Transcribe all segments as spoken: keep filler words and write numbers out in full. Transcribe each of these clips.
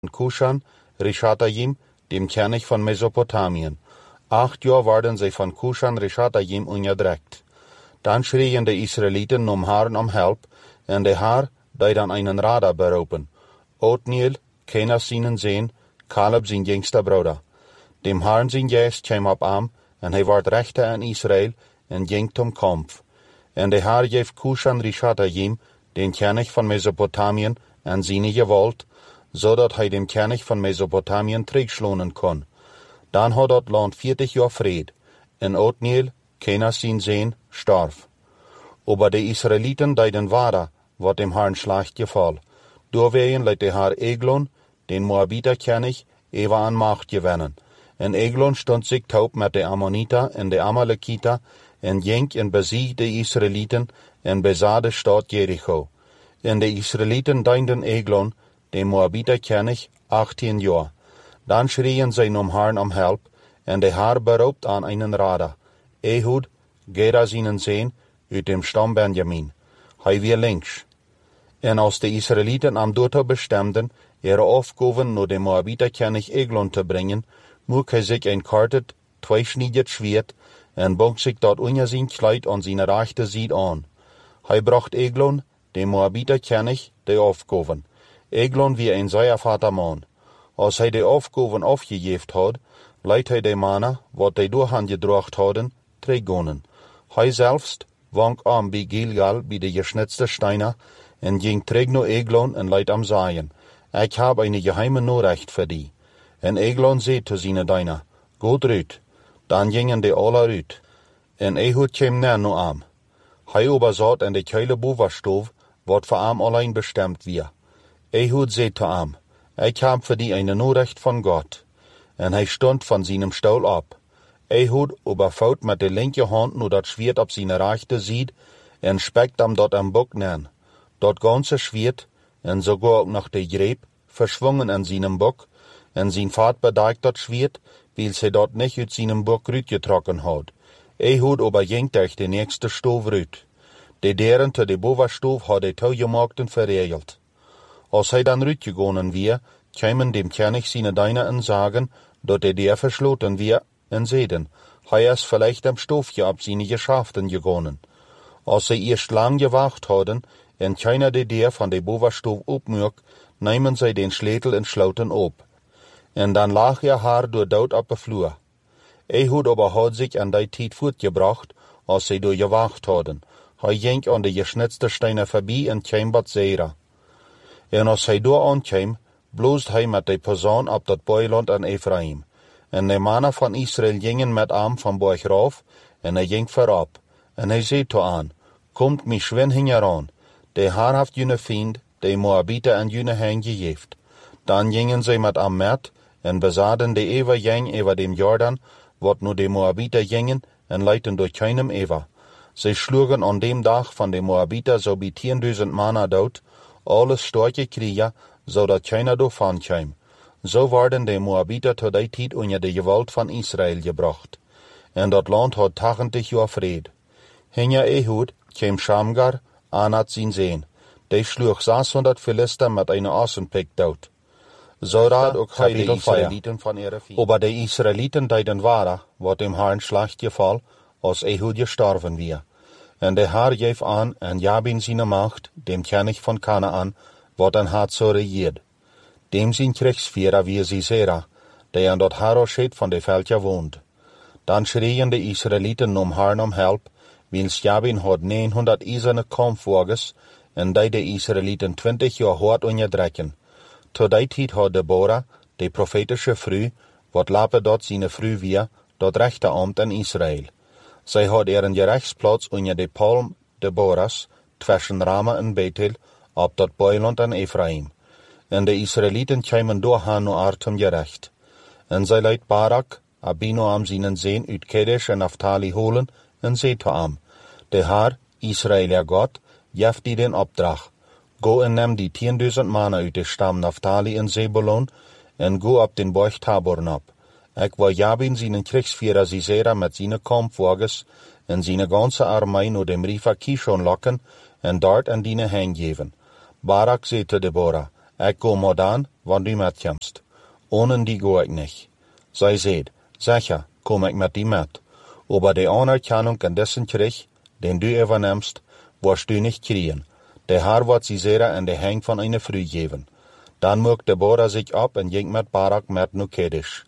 Kushan Rishatayim, dem König von Mesopotamien. Acht Jahr waren sie von Kushan Rishatayim unterdrückt. Dann schrien die Israeliten um Herrn um Hilfe, und der Herr deed dann einen Radar beroepen. Othniel, keiner seinen Sohn, Kaleb zijn jüngster Bruder. Dem Herrn zijn geest kwam op hem, en hij werd rechter in Israël, en ging zum Kampf. En de Herr geeft Kushan Rishatayim, den König von Mesopotamien, en zijn gewalt, zodat hij dem König von Mesopotamien terugschlonen kon. Dan had dat land veertig jaar vrede, en Othniel, keiner zijn Sohn, starf. Aber de Israeliten deden weiter, wat dem Herrn slecht geval. Doorwegen liet de Herr Eglon, den Moabiter König, even aan macht gewinnen. En Eglon stond zich taub met de Ammoniter en de Amalekiter, en ging en besiegde de Israeliten en bezat de stad Jericho. En de Israeliten dienden Eglon, de Moabiter König, achttien jaar. Dan schrien zij om Herrn om hulp, en de Herr beroopt aan einen Radar. Ehud, Gera zijn Sohn, uit dem stam Benjamin. Hij weer links. En als de Israeliten am dorto bestemden, ihre Aufgaben naar de Moabiter König Eglon te brengen, moest hij zich een kartet, tweesniedig Schwert, en bond zich dat onder zijn kleid aan zijn rechte zijde aan. Hij bracht Eglon, de Moabiter König, de Aufgaben. Eglon wie een zeer vater man. Als hij de Aufgaben afgegeven had, leidt hij de mannen, wat hij door hen gedracht hadden, teruggonen. Hij zelfs wank aan bij Gilgal bij de geschnitzte steinen, en ging terug naar Eglon en leidt hem zeggen, ik heb een geheime Nachricht voor die. En Eglon zei te zijn dienaar, goed eruit. Dan gingen de alle uit. En Ehud kwam neer naar hem. Hij overzat in de keile bovenstoof, wat voor hem alleen bestemd weer. Ehud zei te hem, ik heb voor die een Nachricht van God. En hij stond van zijn stoel op. Ehud overvouwt met de linker hand nu dat Schwert op zijn rechte zijde en spekt hem dat een bok neer. Dat ganze Schwert, en sogar ook nog de greep, verschwungen in zijn bok, en zijn vaat bedekt dat Schwert, weil ze dat niet uit zijn bok uitgetrokken had. Ehud overging tegen de nächste stoof uit. De deuren te de bovenstoof had hij toegemaakten verregeld. Als hij dan uitgegonnen weer, kwamen dem König zijn dienaar en zagen, dat de deur versloten weer, en zeiden, hij is vielleicht am stoofje op zijn geschäften gegonnen. Als ze eerst lang gewacht hadden, en keiner de deur van de bovenstoof opmerkt, nemen zij den sleutel en sloten op. En dan lag er haar door dood op de vloer. Ehud aber had zich aan die tijd voortgebracht, als zij door gewacht hadden. Hij ging aan de geschnitzte steinen voorbij en kwam bij Zera. En als hij door aankwam, bloost hij met de persoon op dat boeiland aan Ephraim. En de mannen van Israël gingen met hem van berg rauf, en hij ging voorop. En hij zei te aan, komt mij schwin hingeraan, de Herr heeft jullie vriend, de Moabiter en jullie hen gegeven. Dan gingen zij met hem met, en bezaden de Ewer ging over dem Jordan, wat nu de Moabiter gingen, en leidden door keinem Ewer. Zij sloegen aan dem dag van de Moabiter zo bij tienduizend mannen dood, alles sterke kriegen, zodat keiner doorvan kwam. Zo werden de Moabiter tot die tijd onder de gewalt van Israël gebracht. En dat land had tachtig jaar vrede. Hinja Ehud kwam Shamgar, Anat zijn Sohn. Die sloeg zeshonderd Philister met een assenpik dood. Zo raad ook hij de Israëlieten van ihre vier. Aber de Israëlieten deden ware, wat dem Herrn slecht geval, als Ehud gestorven weer. En de Herr geef aan en Jabin zijn macht, dem König van Kanaan, wat een had zo regiert. Dem zijn krigsvierer wie Sisera, die aan dat Harosheth van de veldje woont. Dan schrien de Israëlieten om Herrn om hulp, wils Jabin had negenhonderd eiserne kampfwagens, en die de Israëlieten twintig jaar hard onderdrukken. Tot die tijd had Deborah, de profetische vrouw, wat later dat zijn vrouw weer, dat rechterambt in Israël. Zij had er een gerechtsplaats onder de palm Deborahs, tussen Rama en Bethel, op dat boeiland in Ephraim. En de Israëlieten kwamen door haar naar haar zum gerecht. En zij leidt Barak, Abinoam zijn Sohn uit Kedesh en Naphtali holen, en zei te hem, de Herr, Israël God, geeft die den opdracht. Go en neem die tienduizend mannen uit de stam Naphtali en Zebulon, en go op den berg Tabor op. Ik wil Jabin zijn krigsvierer Sisera met zijn kampfwagens, en zijn ganze armee naar dem river Kishon lokken, en dort aan dienen heen geven. Barak zei te Deborah, ik go maar dan, want u met komst. Ohne die go ik niet. Zij zeid, zeker, kom ik met die met. Aber de anerkennung en dessen Krieg, den du übernimmst, wirst du nicht kriegen. Der Herr wird Sisera in de hand van eine Frau geven. Dan mocht Deborah zich op en ging met Barak met naar Kedesh.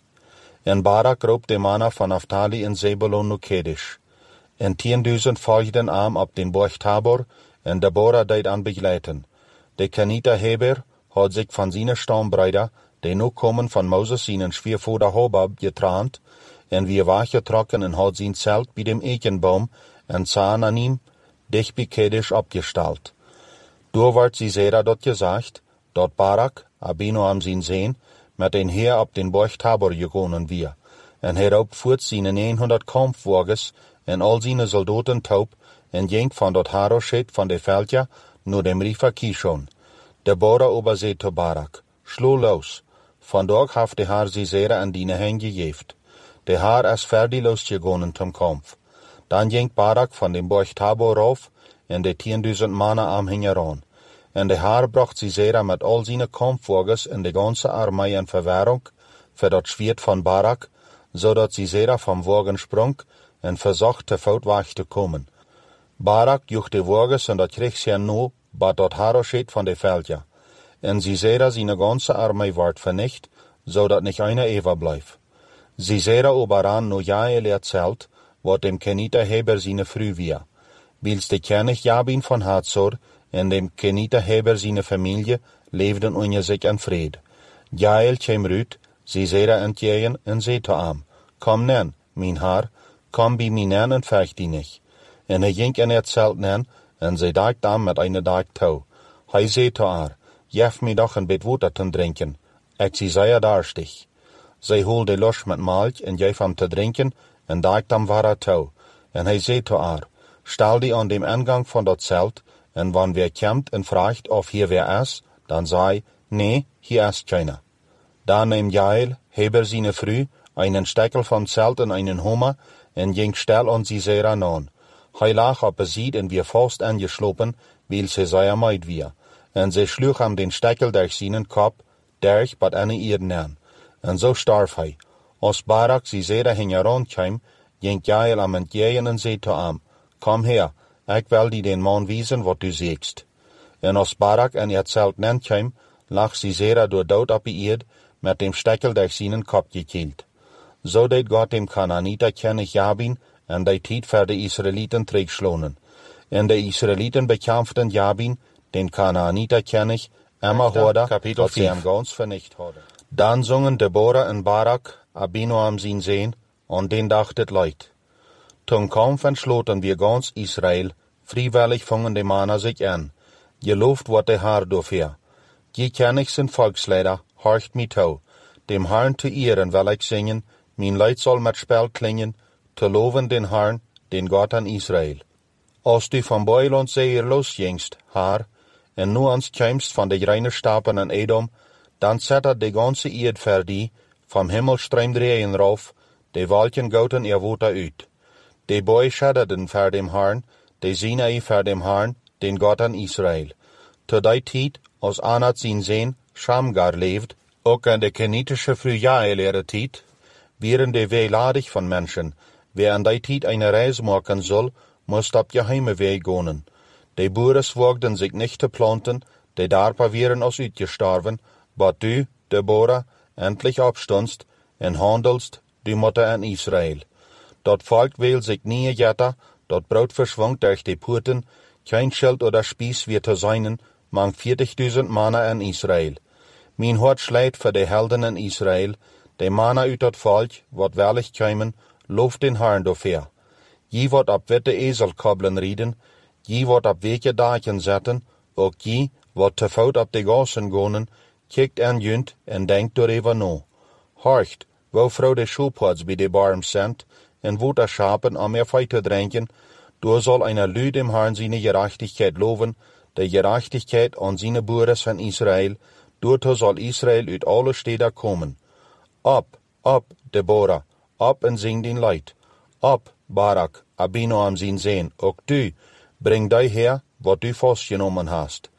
En Barak roep de mannen van Naphtali en Zebulon naar Kedesh. En tienduizend volgden aan op den berg Tabor, en Deborah deed aan begeleiden. De Kenita Heber had zich van zijn stambrüder, die nu komen van Moses zijn schwiervoerder Hobab, getrant, en weer weggetrokken en had zijn zelt bij dem Ekenboom en sahen aan hem dicht bij Kedesh opgesteld. Door werd Sisera dort gezegd, dat Barak, Abinoam zijn zoon, met een heer op den berg Tabor gekomen weer, en hij roep voort zijn eenhonderd kampfwagens en al zijn soldaten taub, en ging van dat Harosheth van de veldje naar dem river Kishon. Deborah ober zei te Barak, slo los, vandaag heeft de Heer Sisera in die hand gegeven. De Heer is verdeloos gegaan zum Kampf. Dan ging Barak van den berg Tabor af, en de tienduizend mannen am hingen aan. En de Heer bracht Sisera met al zijn kampfwagens en de ganze armee in verwarring voor dat zwaard van Barak, zodat Sisera vom wagen sprong en verzocht te voet weg te komen. Barak joeg de wagens en dat krigsheer nu bij dat Harosheth van de veldje. En Sisera zijn ganze armee werd vernicht, zodat niet einer overblijft. Sisera oberan nu Jael erzählt, wat dem Kenita Heber zijn vrouw weer. Wils de König Jabin van Hazor en dem Kenita Heber zijn familie leefden onder zich in vrede. Jael kwam uit, Sisera entgegen en zei te hem, kom nen, mijn Heer, kom bij mij nen en vecht die niet. En hij ging in het zelt nen, en zij dacht dan met een dag touw. Hij zei te haar, geef mij doch een bit water te drinken, ik zie zeer darstig. Zij holde los met melk en geef hem te drinken, en dacht hem waar touw. En hij zei te haar, stel die aan dem ingang van dat zelt, en wanneer weer komt en vraagt of hier weer is, dan zei, nee, hier is keiner. Dan neemt Jael, Heber zijn vrouw, einen stekkel van het zelt en einen hummer, en ging stil aan Sisera aan. Hij lag op een ziet en weer vast aangeslopen, weil ze zeer meid weer. En ze sloeg hem den stekkel durch zijn kop, durch bij een ierden aan. En zo starf hij. Als Barak Sisera hing kwam, ging Jael hem entgegen en zei te hem, kom her, ik wil die den man wijzen wat du zegst. En als Barak in het zelt nen kwam, lag Sisera door dood op de eerd, met dem stekkel durch zijn kop gekield. Zo deed God dem Kanaaniter König Jabin en de tijd voor de Israëlieten terugslonen. En de Israëlieten bekämpften Jabin, den Kanaaniter König, immer harder, dat ze hem gans vernicht hadden. Dan zongen Deborah en Barak, Abinoam zijn zoon, en den dag het leid. Toen Kampf entsloten wir ganz Israel, freiwillig vangen de mannen zich aan. Geloofd wordt de Heer daarvoor. Je König zijn volksleider, horcht mij toe. Dem Herrn te eeren wil ik zingen, mijn lied zal met spel klingen, te loven den Herrn, den God aan Israël. Als du van Beiland zeer losgingst, Heer, en nu ans komst van de reine stapen en Edom, dan zette de ganze eerd voor die, vom Himmel stroomt regen rauf, de wolken goten ihr water uit. De boy schadderden voor dem Herrn, de zien voor dem Herrn, den God aan Israël. Te die tijd, als Anat zijn zoon, Shamgar leeft, ook in de Kenitische vrouw Jael ihre tijd, wären de weeladig van mensen, wer in die tijd eine reis maken zal, moest op geheime weg gaan. De boeren wagden zich niet te planten, de daarpa wären als uitgestorven, wat du, Deborah, endlich opstondst en handelst, du motte in Israël. Dat volk wil zich nie jetten, dat brood verschwongt durch de poorten, geen schild oder spies weer te zijn, mang vierzigduizend mannen in Israël. Mijn hart sleit voor de helden in Israël, de mannen uit dat volk, wat wellig komen, looft den Herrn daarvoor. Je wordt op witte ezelkobbelen rieden, je wordt op weke daken zetten, ook je wordt te voet op de gassen gaan, kijkt en junt en denkt daarover na. Horcht, wo vrouw de schoepoorts bij de barm zendt, en wo de schapen om er feit te drinken, door zal een lu dem Herrn zijn gerechtigheid loven, de gerechtigheid aan zijn boeren van Israël, doorto zal Israël uit alle steden komen. Op, op, Deborah, op en zing den lied. Op, Barak, Abinoam zijn zoon, ook du, breng die her, wat du vastgenomen hast.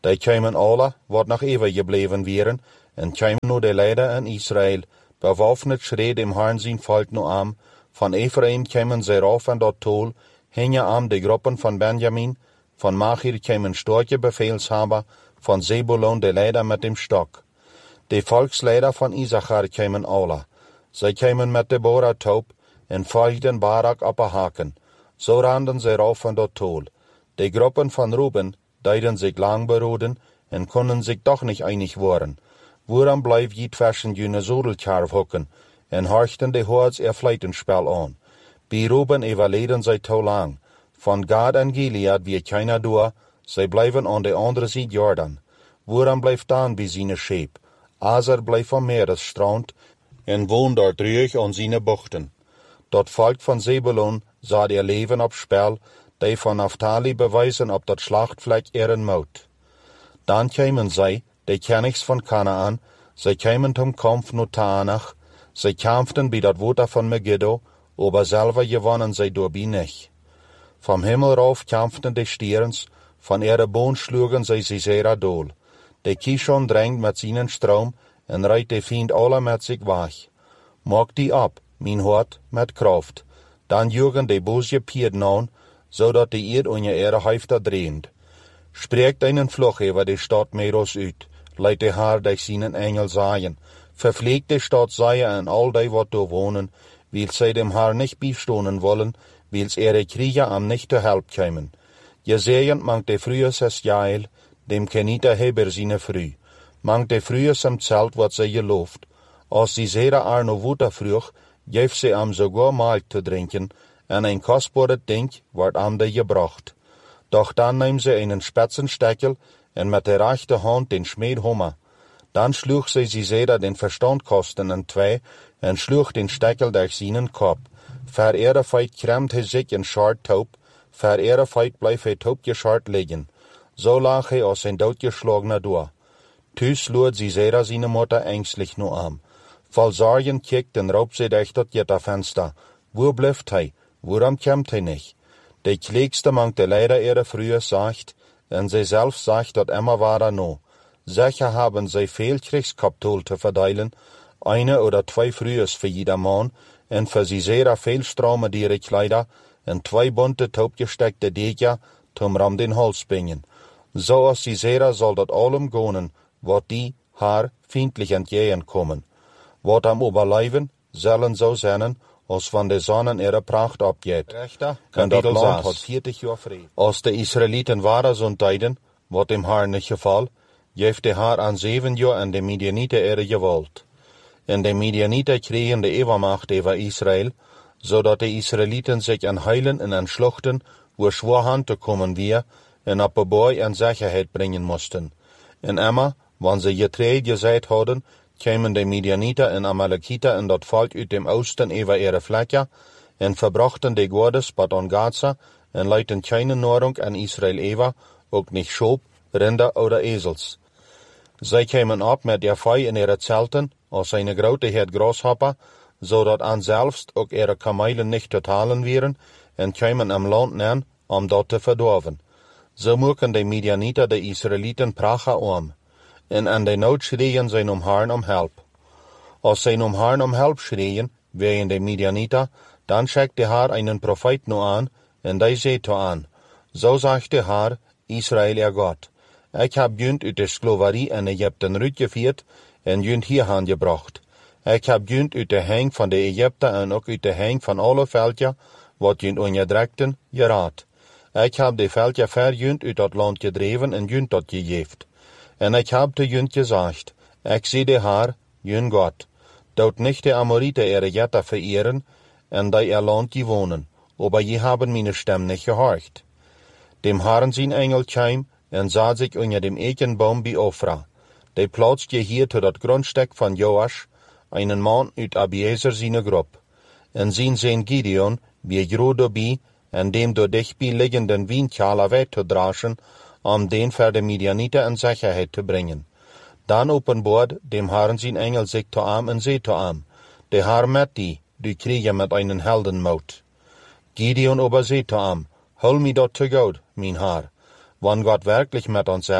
Die kwamen alle, wat nog even gebleven waren, en kwamen nu de leider in Israël, bewaffnet schreed dem Herrn zijn volk nu aan. Van Ephraim kwamen zij rauf en dat tol, hingen aan de groepen van Benjamin, van Machir kwamen starke befeelshaber, van Zebulon de leider met dem stok. De volksleider van Issachar kwamen alle. Zij kwamen met Deborah taub, en volgden Barak op haken. Zo randen zij rauf en dat tol. De groepen van Ruben deden zich lang beroeden, en konden zich toch niet einig worden. Waarom blijf je tussen jene zodelkarf hokken, en horchten de hoorts er fluitenspel aan. Bij Ruben overleden zij te lang. Van Gad en Gilead weer keiner door, zij blijven aan de andere zijde Jordan. Waarom blijft dan bij zijn scheep? Azer blijft van meeresstrand, en woont daar terug aan zijn bochten. Dat volk van Zebulon zat er leven op spel, die van Naphtali bewijzen op dat slachtvlek eren moet. Dan kwamen zij, de kenigs van Kanaan, zij kwamen tom kamp naar Taanach, zij kampften bij dat water van Megiddo, aber selber gewonnen zij doorbij niet. Vom Himmel rauf kampften de stierens, van ihre boon schlugen zij Sisera dool. De Kishon drängt met zijn stroom, en rijdt de Feind alle met zich weg. Maak die op, mijn hart, met kracht. Dan jugen de boze pierden aan, zodat de eerd on je ere hoofd dreent. Spreekt einen vloch over de stad Meros uit, leidt de haar durch zijn engel zaaien. Vervleegt de stad Zaya en al die wat door wonen, wil zij dem haar niet bijstonen wollen, wils ihre Krieger am nicht te help komen. Jesejend mangt de frühe ses jael, dem kenita heber sine früh. Mangt de frühe sem zelt wat zij gelooft. Als die zera arno wuta vroeg, geeft ze am sogar melk te drinken, en een kostbare ding wordt am de gebracht. Doch dan neemt ze einen spetsenstekel, en met de rechte hand den Schmied hummer. Dan sloeg ze Sisera den verstandkosten in twee, en sloeg den stekel durch seinen kop. Ver ihre feit kremt hij zich in schart taub, ver ihre feit blijft hij taub geschart liggen. Zo lag hij als een doodgeslagener door. Thuis sloeg Sisera zijn moeder ängstlich nu aan. Vol zorgen kijkt en roept zij durch dat gittervenster. Waar blijft hij? Waarom komt hij niet? De kleegste mangt de leider ihre frühe sagt, en zij zelf sagt dat immer wahrer no. Sicher haben zij veel Kriegskapitol te verdeilen, eine oder zwei frühes für jeder Mann, en für Sisera veel strome diere Kleider, en twee bunte taubgesteckte Deger, zum ram den Hals bingen. So als Sisera soll dat allem gonen, wat die haar feindlich entgehen kommen. Wat am Oberleiven zullen zo zijn, als van de zonnen ihre Pracht abgeht. En dat land had veertig jaar vrede. Als de Israëlieten waren zo'n tijden, wat dem haar niet geval, geeft de haar aan zeven jaar en de Midianieten ihre gewalt. En de Midianieten kregen de overmacht over Israël, zodat de Israëlieten zich aan heilen en aan schluchten, waar zwaar te komen weer, en op bebooi en zekerheid brengen moesten. En immer, wanneer ze getreed gezet hadden, kwamen de Midianieten en Amalekieten en dat volk uit dem oosten over ihre vlekken, en verbrachten de godes bad on Gaza, en leidden keine Nahrung aan Israël over, ook niet Schob, Rinder oder Esels. Zij kwamen op met der vee in ihre zelten, als een grote herd grashopper, zodat aan zelfs ook ihre kamelen niet te talen waren, en kwamen am land neer om dat te verdorven. Zo moeken de Midianieten de Israëlieten prachen om, en aan de nood schreeën zij om Herrn om help. Als zij om Herrn om help schreeën, wegen de Midianieten, dan schickt de Herr einen profeet nu aan, en die zegt aan, zo zegt de Herr, Israël er God. Ik heb junt uit de slaverie in Egypten uitgevoerd en junt hierheen gebracht. Ik heb junt uit de hang van de Egypten en ook uit de hang van alle veldje, wat junt onderdrukten, geraad. Ik heb de veldje ver junt uit dat land gedreven en junt dat gegeven. En ik heb te junt gezegd, ik zie de Heer, jun God, doet nicht de Amorite ihre Götter verehren, en die er land gewonnen, aber je haben meine Stimme nicht gehorcht. Dem Herrn zijn Engel kwam, en zat zich onder dem Ekenbaum bij Ofra. De plaatste hier tot dat Grundstück van Joasch, einen man uit Abiezer zijn groep. En zien zijn Gideon, bij Grodobi, en dem door dichtbij liggenden wijnkelder weg te dragen, om den voor de Midianieten in zekerheid te brengen. Dan openbaart dem Herrn zijn Engel zich te am en zei te am, de Herr met die, die kriegen met einen Heldenmout. Gideon aber zei te am, hol mi dat te goed, mijn Herr. Wann Gott wirklich mit uns ist,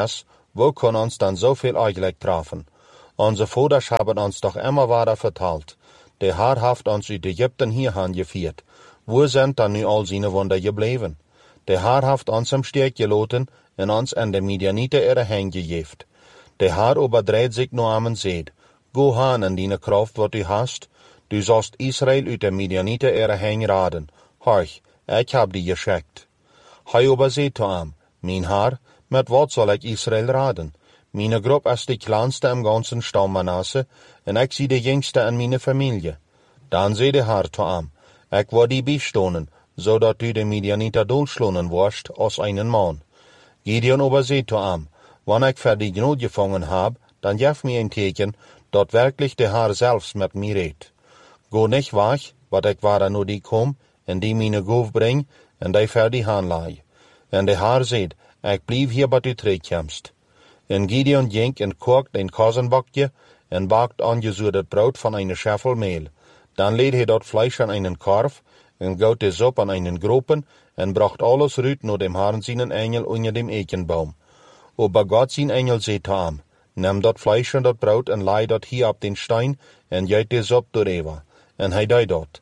Wo kann uns dann so viel eigentlich treffen? Unsere Vaters haben uns doch immer weiter vertalt. Der Herr hat uns uit Ägypten hierhin geführt. Wo sind dann nu all seine Wunder geblieben? Der Herr hat uns im Steg gelassen und uns an der Midianiter ihre Hände gegeben. Der Herr überdreht sich nur am und sagt, go hin in deine Kraft, wat du hast. Du sollst Israel uit der Midianiter ihre Hände raden. Horch, ich hab die geschickt. Hij überseht zu ihm, mein Herr, mit wat soll ich Israel raden? Meine Gruppe ist die kleinste im ganzen Stamm Manasse, und ich sie die jüngste in meine Familie. Dann sagt der Herr zu ihm, ich will die beistonen, so dat du die Midianiter durchschlunen wirst aus einen Mann. Gideon überseht zu ihm, wenn ich für die Gnade gefangen hab, dann gib mir ein Teken, dat wirklich der Herr selbst mit mir redet. Go nicht weg, wat ich war nur die komm, und die meine Guf bring, und die für die Hand lei. Und der Herr sagt, ich blieb hier, bis du zurückkommst. Und Gideon ging und kocht ein Kassenbackje und bakt angesudet Brot von einer Scheffel Mehl. Dann lädt er dort Fleisch an einen Korb und gaut die Suppe an einen Gropen und bracht alles rüt nur dem Herrn seinen Engel unter dem Eichenbaum. Aber Gott sein Engel sagt zu ihm, nimm dort Fleisch und dort Brot und lei dort hier ab den Stein und jeit die Suppe durchüber. Und er dei dort.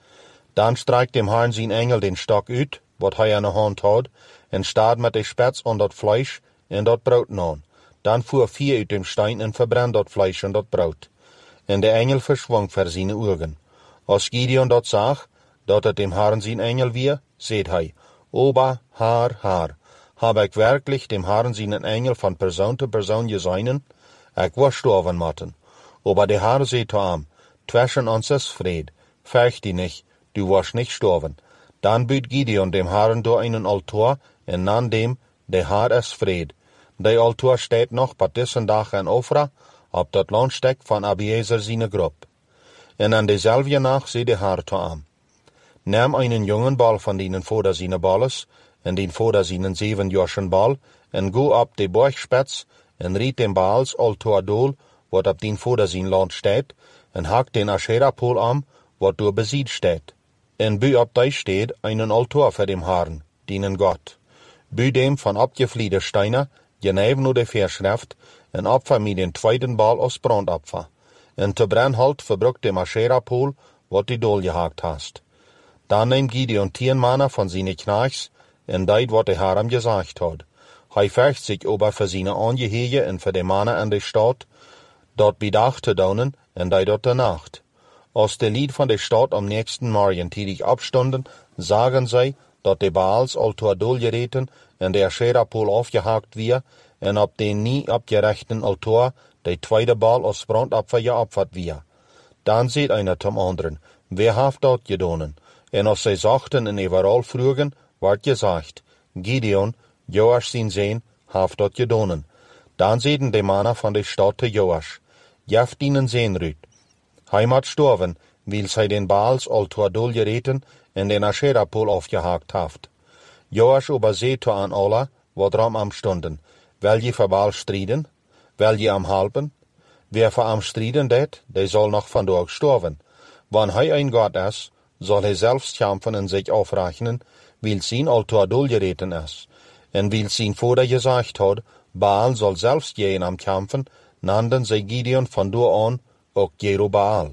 Dann streicht dem Herrn sein Engel den Stock ut, wat er in der Hand hat, und starrt mit der Spätz und dort Fleisch und dort Brot an. Dann fuhr vier ut dem Stein und verbrennt dort Fleisch und dort Brot. Und der Engel verschwang vor seine Augen. Als Gideon dort sah, dat er dem Herrn sein Engel wir, seht hei, Oba, Herr, Herr, hab ich wirklich dem Herrn seinen Engel von Person zu Person gesehen? Ich war sterben matten. Aber der Herr seht zu ihm, zwischen uns ist Fried, fürcht dich nicht, du wirst nicht sterben. Dann büt Gideon dem Herrn durch einen Altar und nann dem, der Herr ist Fried. Der Altar steht noch bei diesen Tag in Ofra, ob das Landsteck von Abiezer seine Gruppe. Und an derselben Nacht sieht der Herr zu ihm, nimm einen jungen Ball von denen Vater seine Balles, und den Vater seinen sieben Joschen Ball, und go ab de Borgspitz, und riet dem Baals Altar dol, wat ab den Vater sein Land steht, und hakt den Ascherapol am, wat durch besiegt steht. Und bü ab dei steht einen Altar für dem Herrn, dienen Gott. Bü dem von abgefliehte Steiner, geneben nur der Verschrift, ein Opfer mit den zweiten Ball aus Brandopfer. Und zu Brennholz verbruckt dem Ascherapol, wat die Dol gehakt hast. Dann nimmt Gideon zehn Männer von seine Knachs, und deit, wat der Herr ihm gesagt hat. Hij fürcht sich aber für seine Angehörige und für die Männer in der Stadt, dort bedacht zu daunen, und deit dort der Nacht. Als der Lied von der Stadt am nächsten Morgen tätig abstunden, sagen sie, dat der Baals Altar durchgereten und der Ascherapol aufgehakt wir, und ab den nie abgerechten Altar der zweite Baal aus Brandopfer geopfert wir. Dann sieht einer zum anderen, wer haft dort gedonen? Und als sie sagten und überall frugen, ward gesagt, Gideon, Joasch sein Sohn, haft dort gedonen. Dann sehen die Männer von der Stadt zu Joasch, jaft ihnen Sohn rüt. Heimat storven, weil sie den Baals Altar durchgereten und den Ascherapol aufgehakt haft. Joasch überseht an alle, wat ram am stunden, will je für Baal striden, will je am halpen, wer für am striden det, der soll noch von dort storven. Wann hij ein Gott ist, soll er selbst kämpfen und sich aufrechnen, weil sein Altar durchgereten ist. Und weil sein Vater gesagt hat, Baal soll selbst gehen am Kämpfen, nannten sie Gideon von dort an auch Jerubbaal.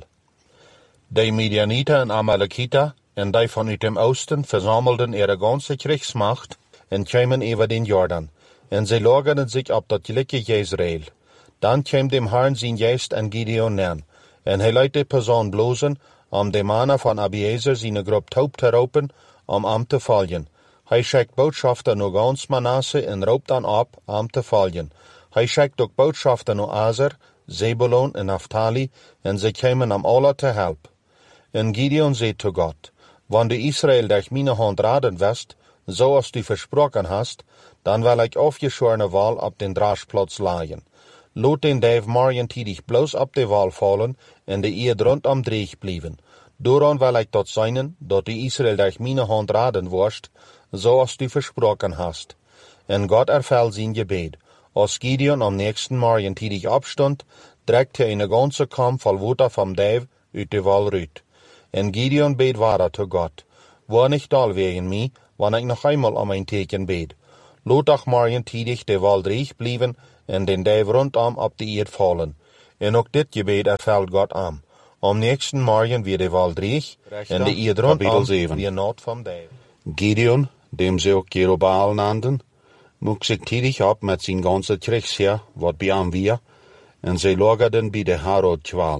Die Midianiter und Amalekiter und die von ut dem Osten versammelten ihre ganze Kriegsmacht und kämen über den Jordan. Und sie lagerten sich ab das Glicke Jezreel. Dann käm dem Herrn sein Geist an Gideon nähen, und er leitet die Person bloßen, um die Männer von Abiezer seine Gruppe taub zu raupen, um am zu fallen. Hij schickt Botschafter nur ganz Manasse und raubt dann ab, am zu fallen. Hij schickt auch Botschafter nur Aser, Zebulon und Naphtali, und sie kämen am alle zu help. Und Gideon sagt zu Gott, wenn du Israel durch meine Hand raden wirst, so als du versprochen hast, dann will ich aufgeschworene Wahl ab den Draschplatz leihen. Lot den Dave morgen tätig bloß ab der Wahl fallen und die Erde rund am Dreich blieben. Doran will ich dort sein, dat du Israel durch meine Hand raden wirst, so als du versprochen hast. Und Gott erfällt sein Gebet. Als Gideon am nächsten Morgen tätig abstund, dreckte er eine ganze Kamm voll Wasser vom Dave ut der Wahl rüt. Und Gideon bet weiter zu Gott. War nicht all wegen mir, wann ich noch einmal um ein Teken bet. Lot auch morgen tätig der Wahl reich blieben, en den Dave rondom op de eerd vallen. En ook dit gebed erfällt Gott aan. Am nächsten Morgen wird de Wal dreig, en de eerd rondom weer not van Dave. Gideon, dem sie auch Jerubbaal nannten, muck sich tidig ab mit sein ganzer Kriegsheer, wat bei ihm wir, en sie lagerten bei de Harod-Qual.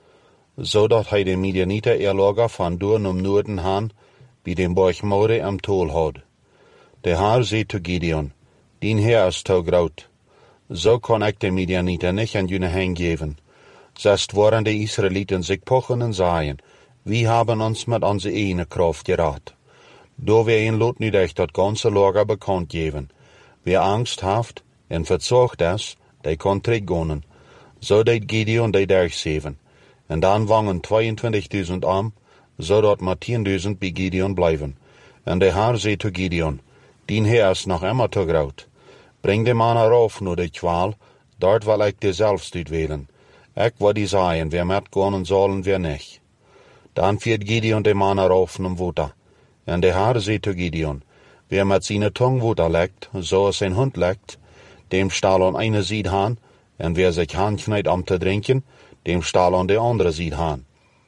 Zodat hij de Midianiter erlager van door om Noorden han, bij dem Borg More am Tol had. De Haar zei zu Gideon, dien Heer is te groot. Zo kon ik de Midianiter nicht an jene Hand geven. Zest waren de Israeliten zich pochen en zeien, wie haben ons met onze ene Kraft geraad. Do wir een lot niet echt dat ganze Lager bekannt geven. Wer Angst haft en verzocht is, die kon teruggonen. Zo deed Gideon die durchzeven. En dan wangen tweeëntwintigduizend am, zodat maar tienduizend bij Gideon blijven. En de Haar zei zu Gideon, dien Heer is nog immer te groot. Breng de man eraf naar de Qual, dort wil ik de zelfs uitwählen. Ik wil die zeggen, wer met gaan zullen, wer nicht. Dan viert Gideon de man eraf naar Water. En de Haar zei zu Gideon, wer met zijn tong Water legt, zoals zijn hond legt, dem staal aan eine Seite han, en wer sich handkneit om te drinken, dem staal aan de andere Seite han.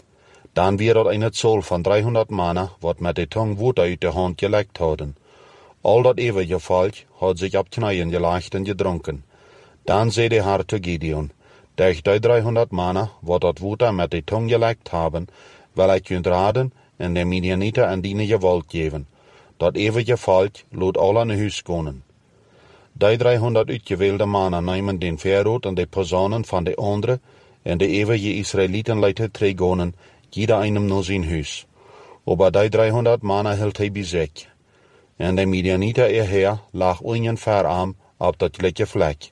Dan wird dort eine Zoll von dreihundert Manner, wat met de tong Water uit de hand gelegt hadden. Al dat ewige Volk had sich op knieën gelegt en gedronken. Dan zei de Haar zu Gideon, durch die dreihundert Manner, wat dat Water met de tong gelegt haben, wil ik hun raden en de Midianiter en diene gewalt geven. Dat ewige Volk lot al aan huis konen. Die dreihundert uitgewählte Manner nemen den Verrot en de Personen van de andere, en de ewige Israeliten leiden teruggonen, jeder einem nur sein Huis. Aber die dreihundert Manner hield hij bij zich. En de Midianiter ihr Heer lag ungefähr am op dat gelijke vlek.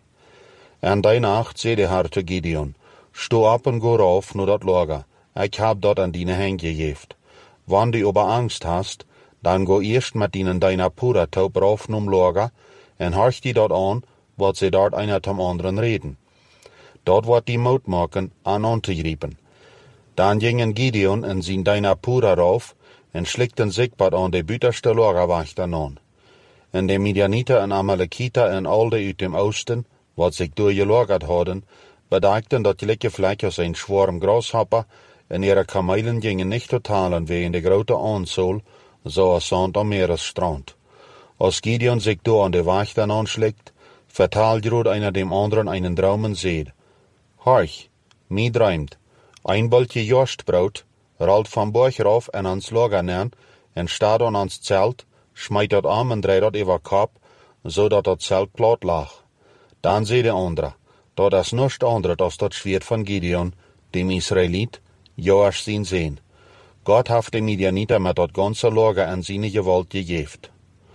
En die nacht zei de Haar zu Gideon, sto op en go rauf naar dat lager, ik hab dort an dine Hand gegeeft. Wann du aber Angst hast, dann go erst mit ihnen deiner Pudertaub rauf num Lager, en horch die dort an, wat sie dort einer zum anderen reden. Dort wird die Mut machen, an anzugreifen. Dann gingen Gideon en zijn deiner Puder rauf, en schlikten sich bad an de büterste Lagerwächter an. En de Midianiter en Amalekiter en al de uit dem Osten, wat sich durchgelagert hadden, bedachten dat gelijke vlek als een schwarm Grashopper, en ihre Kamelen gingen nicht totalen wie in de grote Anzahl, so als Sand am Meeresstrand. Als Gideon sich da an de Wächter anschlägt, vertalt grad einer dem anderen einen Traum und seht, horch, mi träumt, ein Boltje Jostbrot, rollt vom Borg rauf en ans Lager nähn, en staat an ans Zelt, schmeit dat am en dreht dat über Kopf, so dat dat Zelt platt lag. Dan seht de andere, dat is nichts anderes als dat Schwert von Gideon, dem Israelit, Joasch sin sehen. Gott hat dem Midianiter mit dat ganze Lager an seine Gewalt gegeft.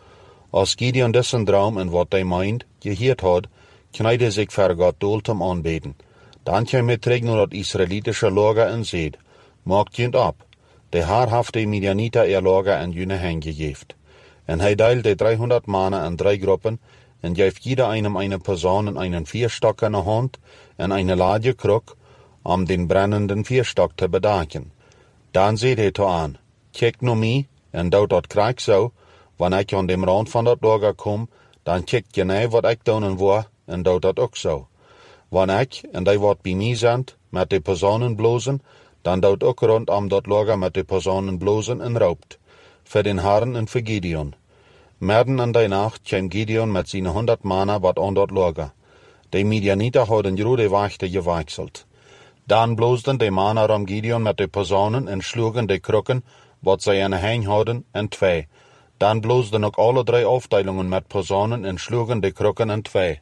Als Gideon dessen Traum en wat hij meint, geheerd had, kneide er sich für Gott doel zum Anbeten. Dann kam er terug naar dat Israelitische Lager en seht, maakt junt ab. De Haar hat dem Midianiter ihr Lager an jene Hand gegeft. En hij deilt de dreihundert Mannen in drei Gruppen, en geeft jeder einem eine Person in einen Vierstock in der Hand en eine Ladjekruk, um den brennenden Vierstock te bedaken. Dan seht hij to aan, kijk no mi, en dout dat krijg zo, wanneer ik aan dem rand van dat lager kom, dan kijk je nee wat ik doen wil, en dout dat ook zo. Wanneer ik, en die wat bij mij zijn, met de personen blozen, dan dout ook rondom dat lager met de personen blozen en raupt, voor den Herren en voor Gideon. Midden in die nacht kwam Gideon met zijn honderd mannen wat aan dat lager. De Midianiter hadden grote wachten gewechselt. Dan bloosden de mannen om Gideon met de personen en sloegen de krukken, wat zij in de hand hadden, in twee. Dan bloosden ook alle drie afdelingen met personen en sloegen de krukken in twee.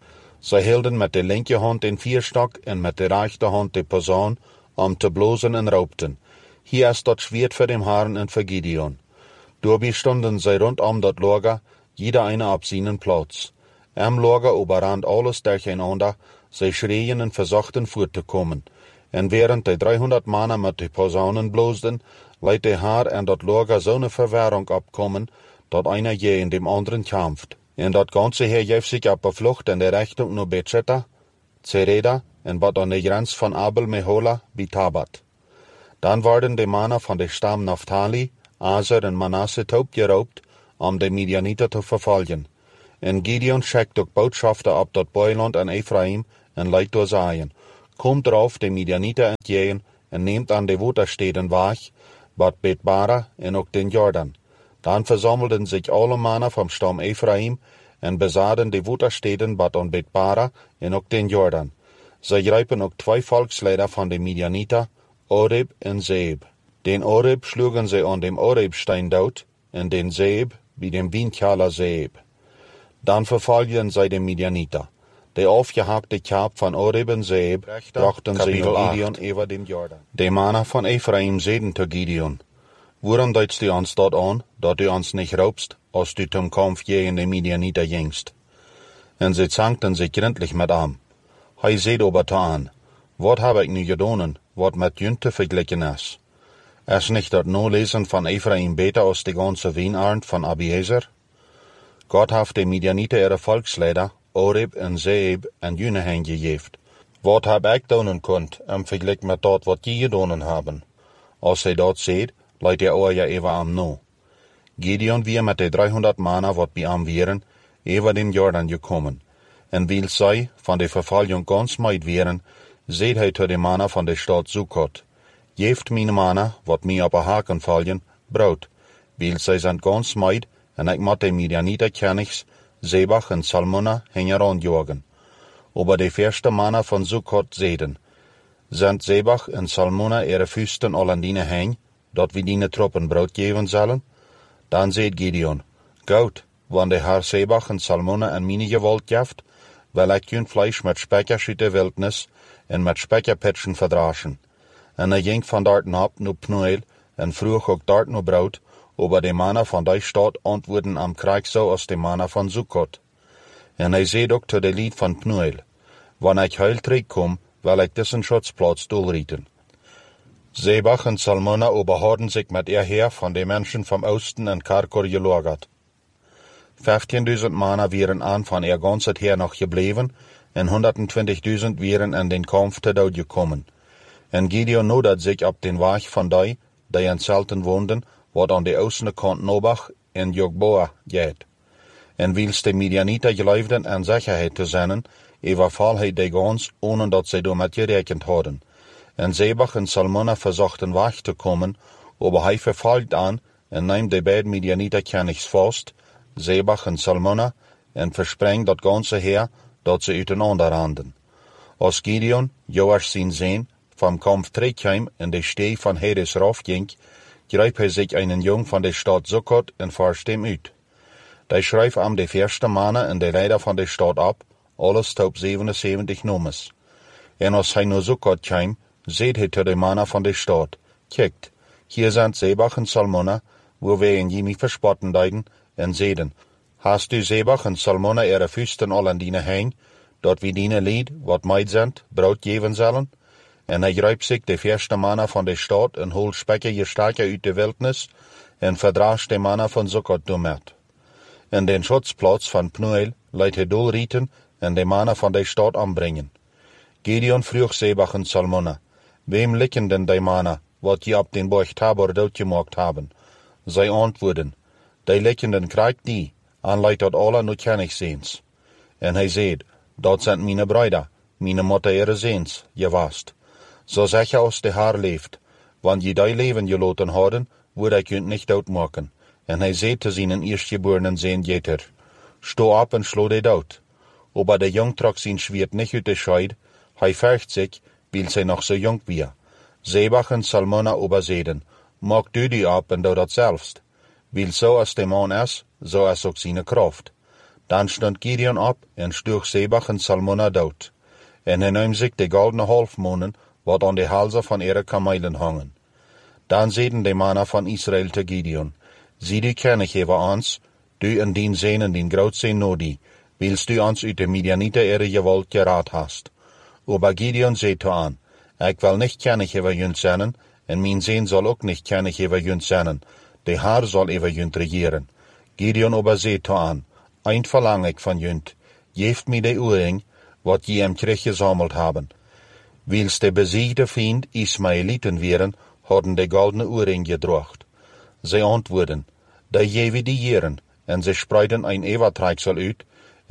Zij hielden met de linker hand den Vierstok en met de rechterhand de persoon, om te blozen en raupten. Hier is dat Schwert voor dem Herrn en voor Gideon. Daarbij stonden zij rondom dat lager, jeder eine op zijn plaats. Am Lager überrand alles durcheinander, zij schreien en versuchten voort te komen. En während de dreihundert Mannen met de Posaunen bloosden, leidt de Haar en dat Lager zo'n Verwirrung abkommen, dat einer je in dem anderen kämpft. En dat ganze Heer geeft sich op de vlucht in de Richtung naar Bethshetta, Zereda en wat aan de grens van Abel Mehola bij Tabat. Dan werden de Mannen van de stam Naphtali, Aser en Manasse taub geraubt, om de Midianiter te vervolgen. En Gideon schickt ook Botschafter ab tot Beuland en Ephraim en leidt door Zion. Komt drauf de Midianiter entgegen en neemt aan de Watersteden waag, bad Betbara en ook den Jordan. Dan versammelten sich alle Männer vom Stamm Ephraim en besaden de Watersteden bad on Betbara en ook den Jordan. Zij grijpen ook twee volksleider van de Midianiter, Oreb en Zeeb. Den Oreb schlugen sie an dem Orebstein dood en den Zeeb bij dem Windkaler Zeeb. Dan verfolgen zij de Midianiter. De aufgehakte Kap van Oreb en Zeeb brachten sie naar Gideon over den Jordan. De Männer van Ephraim zeiden te Gideon: Waarom duidst du ons dat aan, dat du ons nicht raubst, als du zum Kampf gegen de Midianiter gingst? En sie zankten sich gründlich mit am. Hij zei aber te aan: Wat heb ik nu gedaan, wat met Jünte verglichen is? Is nicht dat Nolesen van Ephraim beter als de ganze Weinarend van Abiezer? Gott heeft de Midianiter ihre Volksleider, Oreb en Zeeb en Jüne heengegeven. Wat heb ik doen kunt, im Vergleich met dat wat die gedaan hebben? Als hij dat ziet, leidt hij oor ja even am no. Gideon weer met de driehonderd Männer wat bij am wieren, over den Jordan gekommen. En weil zij van de vervolging ganz meid wären, seht hij te de Männer van de stad Sukkot: Geeft meine Männer, wat mij op een haken vallen, brood, weil zij zijn ganz meid, en ik moet de Midianiter Königs, Zebach en Salmona hengeranjagen. Aber de verste Männer van Sukkot zeiden: Sind Zebach en Salmona ihre Füsten al aan diene heen, dat we diene troppen brood geven zullen? Dan zeid Gideon: Goed, wanneer de Herr Zebach en Salmona en meine gewalt geeft, wil ik hun Fleisch met spekkers uit de wildnis en met spekkerpitchen verdraschen. En hij ging van dort op naar Pnuel en vroeg ook dort naar brood, aber de Männer van die stad antwoorden am Krieg zo als de Männer van Sukkot. En hij zei ook te de lied van Pnuel: Wanneer ik heil terugkom, wil ik diesen Schutzplatz doelrieten. Zebach en Salmona oberhorden sich met ihr Heer van de Menschen vom Osten en Karkor gelagert. vijftienduizend Männer wären an von ihr ganzes Heer noch gebleven en honderdtwintigduizend wären in den Kampf te dood gekommen. En Gideon nodert sich ab den Weg von die, die in Zelten woonden, wat aan de oostende kant Nobach en Jogboa geht. En wils de Midianiter geloofden en zekerheid te zijn, overval hij de gans, ohne dat zij damit gerekend hadden. En Zebach en Salmona verzochten weg te komen, aber hij verfolgt aan en neemt de beiden Midianiter Königs vast, Zebach en Salmona, en versprengt dat ganze Heer, dat ze uiteinander randen. Als Gideon, Joas zijn Zeen, vom Kampf terugkwam en de stee van Heres raufging, greep hij zich einen Jung van de stad Sukkot en forscht hem uit. Die schreef am de verste Männer en de leider van de stad ab, alles tot zevenenzeventig nummers. En als hij naar Sukkot kwam, zeid hij te de Männer van de stad: Kijkt, hier zijn Zebach en Salmona, wo wij in jemi verspotten deiden, en zeiden: Hast du Zebach en Salmona ihre Füsten al aan diene heen, dat we diene lied, wat meid sind, brood geven zullen? En hij grijpt zich de verste Männer van de stad en holt spekkige sterke uit de wildnis en verdraagt de Männer van Sukkot domet. En den Schutzplatz van Pnuel leidt hij doelrieten en de Männer van de stad aanbrengen. Gideon vroeg Zebach en Salmona: Wem likken denn die Männer, wat je op den Berg Tabor doodgemaakt hebben? Zij antwoorden: Die likken den Krieg die, en leidt dat alle nu kennig zijns. En hij zeid: Dat zijn meine Brüder, meine Mutter ihre Seens, je wast. So sicher als de Herr leeft, wanneer je die leven gelaten hadden, würde ik hun nicht doodmaken. En hij zei te zijn eerstgeborenen Seen Jeter: Sto ab en slo die dood. Aber der Jung trok zijn Schwert nicht uit de Scheid, hij fürcht sich, weil zij noch so jung wie. Zebach en Salmona aber zeiden: Maak du die ab en doe dat zelfst. Weil so als de man is, so is ook zijn kracht. Dan stond Gideon op en sloeg Zebach en Salmona dood. En hij nam zich de goldene halfmonen, wat aan de halzen van ihre kamelen hangen. Dan zeiden de Männer van Israël te Gideon: Zie du kennig over ons, du en dien Zenen den grootste nodi, wils du ons uit de Midianiter ihre gewalt geraad hast. Aber Gideon zei te aan: Ik wil nicht kennig over junt zijn, en mijn Zeen zal ook nicht kennig over junt zijn. De Herr zal over junt regieren. Gideon aber zei te aan: Eind verlang ik van junt, geeft mij de oorring, wat je im Krieg gesammelt haben. Wils de besiegte Feind Ismaeliten wären, hadden de goldene Oorring gedracht. Zij antwoorden: Die geven die Jeren, en ze spreiden ein Evertreigsel uit,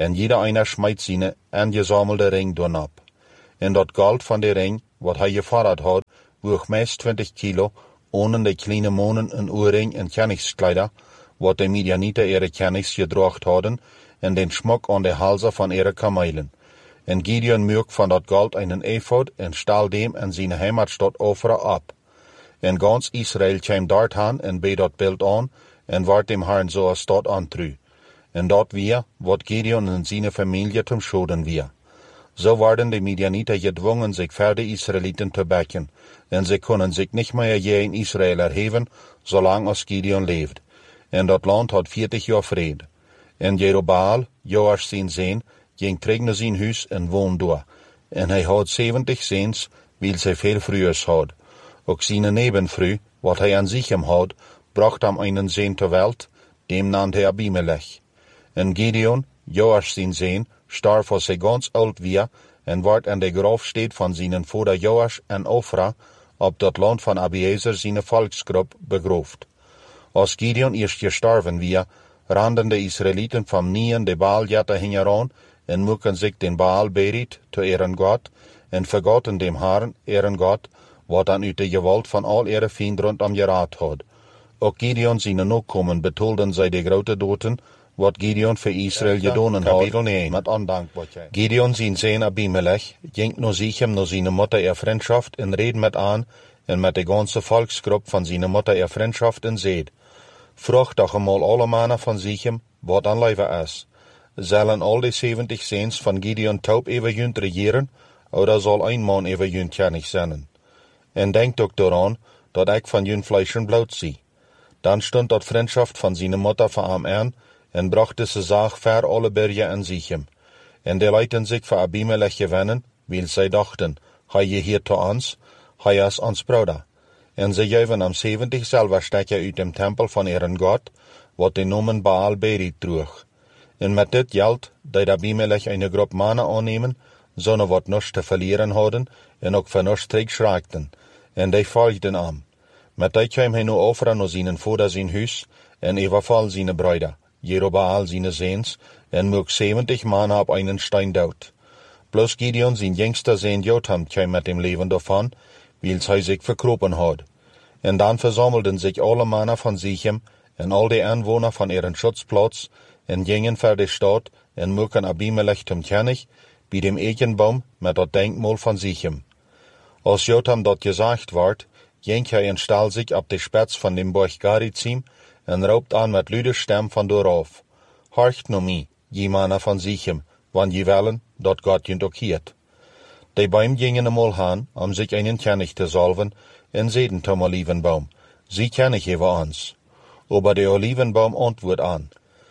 en jeder einer smijt zijn aangezamelde ring doen op. En dat goud van de ring, wat hij gevorderd had, woog meest twintig kilo, ohne de kleine monen en oorring en kenningskleider, wat de Midianieten ihre kennis gedracht hadden, en den schmuck aan de halzen van ihre kamelen. En Gideon maakte van dat goud einen ephod en stal dem en zijn heimatstad offeren op. En gans Israël kwam daartaan en beet dat beeld aan, en werd dem Herrn zoals stad aantru. En dat weer, wat Gideon en zijn familie te schoden weer. Zo werden de Midianieten gedwongen zich voor de Israëlieten te bekken, en ze konden zich niet meer je in Israël erheven, zolang als Gideon leefde. En dat land had veertig jaar vrede. En Jerobaal, Joas zijn zoon, ging terug naar zijn huis en woonde door. En hij had zeventig zoons, wil zij veel vrouwers had. Ook zijn nebenvrouw, wat hij aan zich hem had, bracht hem einen zoon ter wereld, dem naamt hij Abimelech. En Gideon, Joas zijn zoon, starf als hij ganz oud weer, en werd aan de grafsteed van zijn vader Joas en Ofra, op dat land van Abiezer zijn volksgroep begroefd. Als Gideon eerst gestorven weer, randen de Israëlieten van nien de Baaljette hingeraan, en moeken zich den Baal Berit te eren God, en vergoten dem Herrn eren God, wat dan uit de geweld van al ihre vrienden rondom geraad had. Ook Gideon zijn nakomen betolden zij de grote doten, wat Gideon voor Israël gedaan had, met ondankbaarheid. Gideon zijn zoon Abimelech ging naar Sichem naar zijn moeder er vriendschaft en reed met aan, en met de ganse volksgroep van zijn moeder er vriendschaft en zeid: Vroeg toch eenmaal alle mannen van Sichem, wat aan leven is. Zullen al de zeventig zoons van Gideon taub even junt regeren, oder zal een man even junt kennis zijn? En denkt ook daaraan, dat ik van junt vlees en bloed zie. Dan stond dat vriendschaft van zijn moeder voor hem aan, en bracht ze zaak ver alle bergen en Sichem. En die lieten zich voor Abimelech gewinnen, wil zij dachten, hij je hier te ons, hij is ons broeder. En ze geven hem zeventig zilverstekken uit dem tempel van ihren God, wat de noemen Baal Berit droeg. En met dit geld deed Abimelech een groep mannen aannemen, zonder wat niets te verlieren hadden, en ook van niets terugschraakten. En die volgden hem. Met dit kwam hij nu offeren naar zijn vader zijn huis, en evenval zijn bruider, Jerobaal zijn zoons, en moek zeventig mannen op einen steen dood. Plus Gideon zijn jongste zoon Jotham kwam met hem leven daarvan, wils hij zich verkropen had. En dan verzamelden zich alle mannen van Sichem, en al de aanwoner van ihren schutzplaats, en gingen voor de stad, en moeken Abimelech zum König, bij dem Ekenbaum met dat denkmal van Sichem. Als Jotham dat gezegd werd, ging hij en stal zich op de spits van dem Berg Garizim, en roept aan met luide stem van dooraf: Horcht naar mij, je mannen van Sichem, want je willen dat God junt ook hiert. De Baum gingen eenmaal aan, om zich einen König te salven, en zeiden zum Olivenbaum: Sie König over ons. Aber de Olivenbaum antwoordt aan: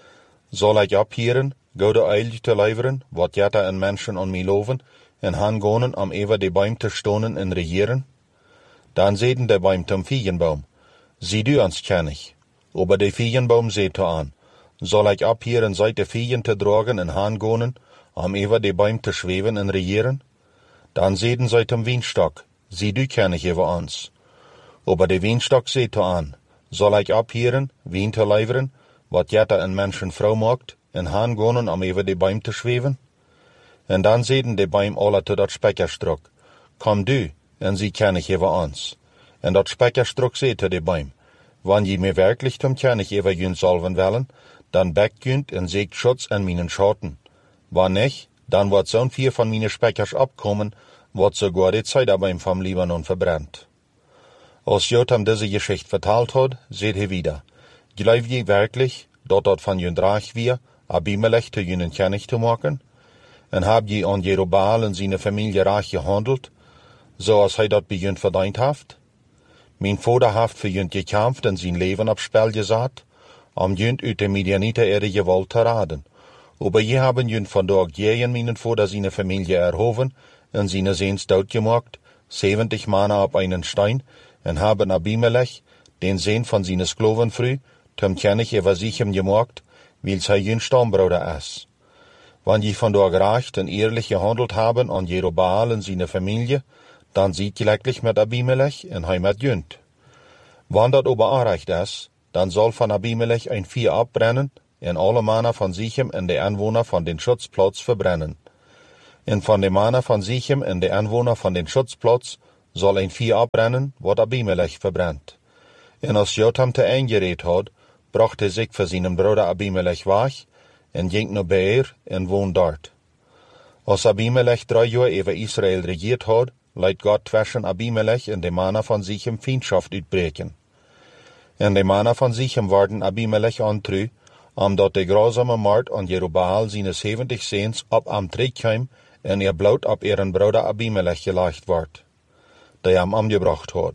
Zal ik ophieren, goede eil te leveren, wat jette en mensen aan mij loven, en han gonen om even de Baum te stonen en regeren? Dan zeiden de Baum zum Viegenbaum: Zie du ons König. Aber de Viegenbaum zeide aan: Zal ik ophieren seit de Viegen te dragen en han gonen, om even de Baum te zweven en regeren? Dan zeiden zij zum Wienstok: Zie du König over ons. Aber de Wienstok zeide aan: Zal ik ophieren, wien te leveren, wat jette en mensen vrouw maakt, en han gonen om even de Baum te zweven? En dan zeiden de Baum alle tot dat spekkerstrok: Kom du, en zie König over ons. En dat spekkerstrok zei te de Baum: Wanneer je me werkelijk zum König over junt salven willen, dan bekt junt en zeegt schutz en mijn schatten. Wanneer niet, dan wordt zo'n vier van mijn spekkers opkomen, wat sogar de Zeiderbaum vom Libanon verbrennt. Als Jotham deze Geschichte verteld had, zei hij wieder: Geloof je werkelijk dat dat van junt reich weer, Abimelech te junt König te maken? En heb je aan Jerobaal en zijn familie reich gehandeld, zoals hij dat bij junt verdiend heeft? Mijn vader heeft voor junt gekämpft en zijn leven op spel gezet, om junt uit de Midianieten ihre geweld te raden. Aber je hebben junt vandaag jeden mijn vader zijn familie erhoven en zijn zoons doodgemaakt, zeventig mannen op einen steen, en hebben Abimelech, den zoon van zijn sklovenvrouw, zum König over Sichem gemaakt, wils hij junt stambroeder is. Wanneer je vandaag recht en eerlijk gehandeld hebben aan Jerobaal en zijn familie, dan ziet gelijkelijk met Abimelech en hij met junt. Wanneer dat aber onrecht is, dan zal van Abimelech een vier opbrennen, en alle Männer von Sichem en de Anwohner von den Schutzplatz verbrennen. En von de Männer von Sichem en de Anwohner von den Schutzplatz soll ein Vieh abbrennen, wat Abimelech verbrennt. En als Jotham te eingereed had, bracht hij zich voor zijn broeder Abimelech weg, en ging naar Beer en woont dort. Als Abimelech drei jaar over Israël regiert had, leidt God zwischen Abimelech en de Männer von Sichem Feindschaft uitbreken. En de Männer von Sichem waren Abimelech antru, omdat de grausame moord aan Jerubbaal zijn zeventig Seens op am terugkwam en ihr bloed op ihren broeder Abimelech gelegd wordt, die hem omgebracht had.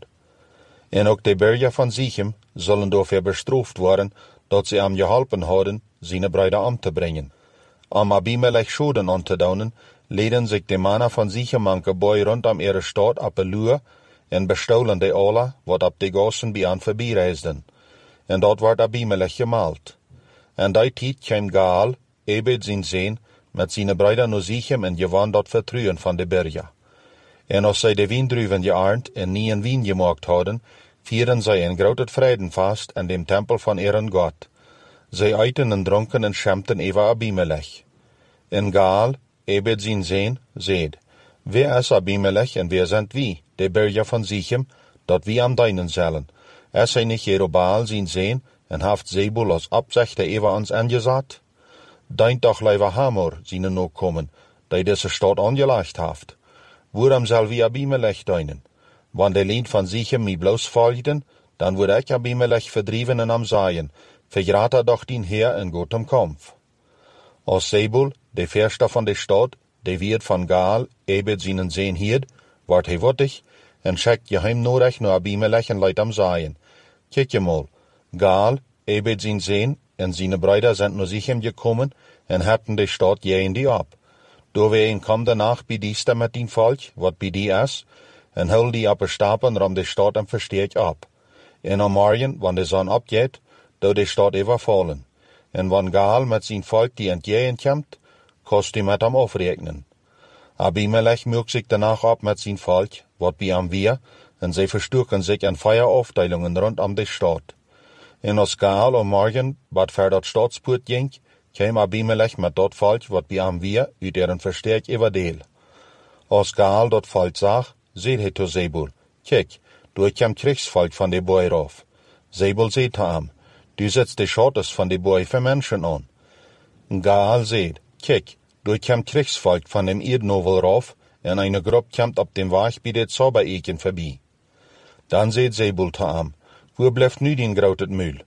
En ook de Bürger von Sichem zullen dafür bestraft worden, dat sie hem geholpen hadden, zijn broeder om te brengen. Om Abimelech Schulden aan te doen, leden zich de Männer von Sichem een gebouw rondom ihre stad op een luur en bestolen de alle, wat op de gassen bij aan voorbijreisden. En dat wordt Abimelech gemalt. En die tijd kwam Gaal, Ebed zijn zoon, met zijn broeder naar Sichem en gewann dat vertrouwen van de Bürger. En als zij de wijndruiven gearnt en nie een wien gemaakt hadden, vieren zij een groot Freudenfest in dem Tempel van ihren God. Zij eiten en dronken en schämten over Abimelech. En Gaal, Ebed zijn zoon, zeid, wer is Abimelech en wer sind wie, de Bürger von Sichem, dat wie am deinen zullen? Is hij niet Jerubbaal zijn zoon en heeft Zebul als opzichte over ons aangezet? Deint doch liever Hamor zijn nog komen, die deze stad aangelegd heeft. Waarom zal wie Abimelech deinen? Wanneer de Lied van Sichem mij bloos volgden, dan wordt ik Abimelech verdrieven en am Zaaien, vergraat er doch dien Heer in gutem Kampf. Als Zebul, de Verster van de stad, de wierd van Gaal, Ebed zijn zoon hierd, wordt hij wottig en schickt geheim nodig naar Abimelech en leidt am Zaaien. Kijk je mal, Gaal, Ebed zijn zoon en zijn broeder zijn naar Sichem gekommen en hebben de stad jeen die op. Doorheen kwam danach bij die stem met die volk, wat bij die is, en hul die op een stapel om de stad en versteek op. En am morgen, wanneer de zon opgeet, doe de stad even vallen. En wanneer Gaal met zijn volk die entgegen komt, kost hij met hem afrekenen. Abimelech mukt zich danach op met zijn volk, wat bij hem weer, en zij verstukken zich in feierafdelingen rondom de stad. En als Gaal am morgen, wat ver dat stadspoort ging, kwam Abimelech met dat volk, wat bij hem weer, uit deren versterk everdeel. Als Gaal dat volk zag, zei hij tot Zebul, kijk, du kwam krigsvolk van de boy af. Zebul zei te hem, du setzt de schattes van de boy voor mensen aan. Gaal zei, kijk, du kwam krigsvolk van dem Erdnovel af, en eine groep kwam op dem weg bij de Zaubereken voorbij. Dan zei Zebul te hem, waar blijft nu die grote muil?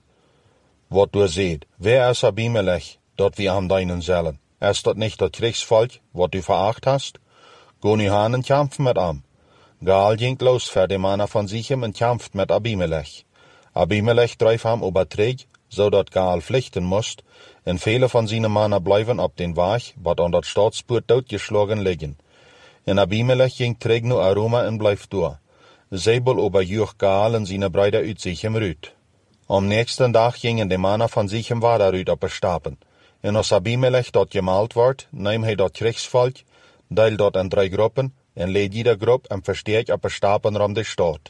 Wat du zeid, wer is Abimelech, dat we am deinen zullen? Is dat niet dat krigsvolk, wat du veracht hast? Go nu aan en kämpfen met am. Gaal ging los voor de Männer von Sichem en kämpft met Abimelech. Abimelech dreif hem überträgt, zodat Gaal vluchten moest, en vele van zijn Männer blijven op den weg, wat aan dat staatspoort doodgeslagen liggen. En Abimelech ging terug naar Aruma en blijft door. Zebul überjucht Gaal en zijn broeder uit Sichem ruut. Am nächsten dag gingen de Männer von Sichem weiter uit op een stapen. En als Abimelech dort gemalt wordt, neemt hij dat krigsvolk, deelt dat in drie groepen, en leed jeder groep en versterk op een stapen rond de stad.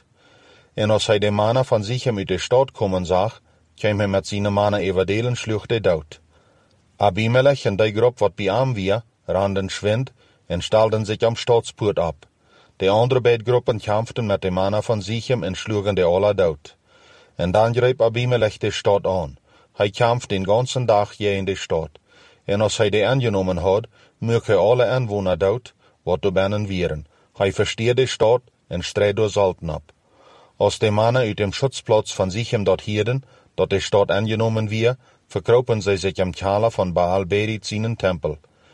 En als hij de Männer von Sichem uit de stad komen zag, kwam hij met zijn Männer everdelen sloeg de dood. Abimelech en die groep wat bij hem weer, randen schwind en stelden zich am stadspoort op. De andere beide groepen kämpften met de Männer von Sichem en sloegen de alle dood. En dan greep Abimelech de stad aan. Hij kämpft den ganzen dag je in de stad. En als hij de aangenomen had, mocht hij alle inwoner dood, wat er binnen wieren. Hij versteert de stad en strijd door Salten op. Als de mannen uit dem Schutzplatz von Sichem dort hielden, dat de stad aangenomen wier, verkropen zij zich im Keller von Baal Berit seinen Tempel.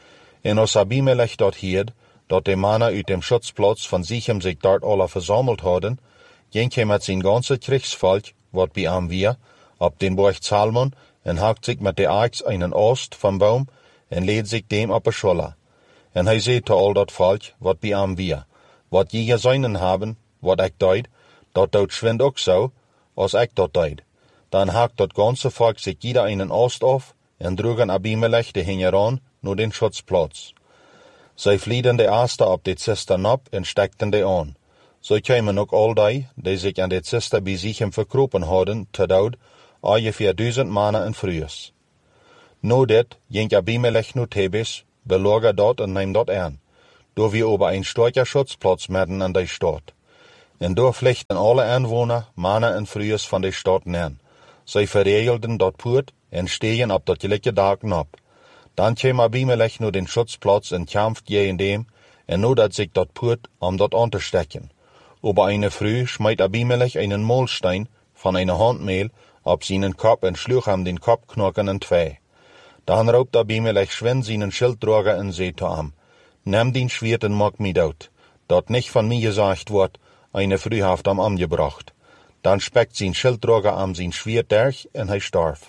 En als Abimelech dort hield, dat de mannen uit dem Schutzplatz von Sichem zich dort alle versammelt hadden, ging hij met zijn ganze Kriegsvolk, wat bij hem wier, op den Berg Salmon en hakt zich met de Axt einen Ost vom Baum en leed zich dem op een scholle. En hij zei te al dat volk, wat bij hem wier, wat je gezeinen hebben, wat ik deed, dat doet schwind ook zo, als ik dat deed. Dan hakt dat ganze volk zich jeder einen Ost auf en droegen Abimelech de hinger aan naar den Schutzplatz. Zij vlieden de eerste op de Zistern op en stekten de aan. Zo kwamen ook al die, die zich aan de Zister bij Sichem verkropen hadden, te dood, ongeveer duizend mannen en vrouwen. No dit ging Abimelech nu Thebes, beloger dort en neem dort aan, door wie over een stortje schutzplatz midden in de stad. En door vluchten alle aanwoner, mannen en vrouwen van de stad neer. Zij verregelden dat poort en stegen op dat gelijke dagen op. Dan kwam Abimelech nu den schutzplatz en kämpft tegen dem, en nu dat zich dat poort om dat aan te stekken. Over een vrouw smijt Abimelech een molstein van een handmeel op zijn kop en sloeg hem den kopknokken in twee. Dan roept Abimelech schwin zijn schilddrager en zei te hem, neem den zwaard en maak mij dood, dat niet van mij gezegd wordt, een vrouw heeft hem omgebracht. Dan spekt zijn schilddrager aan zijn zwaard derg en hij starf.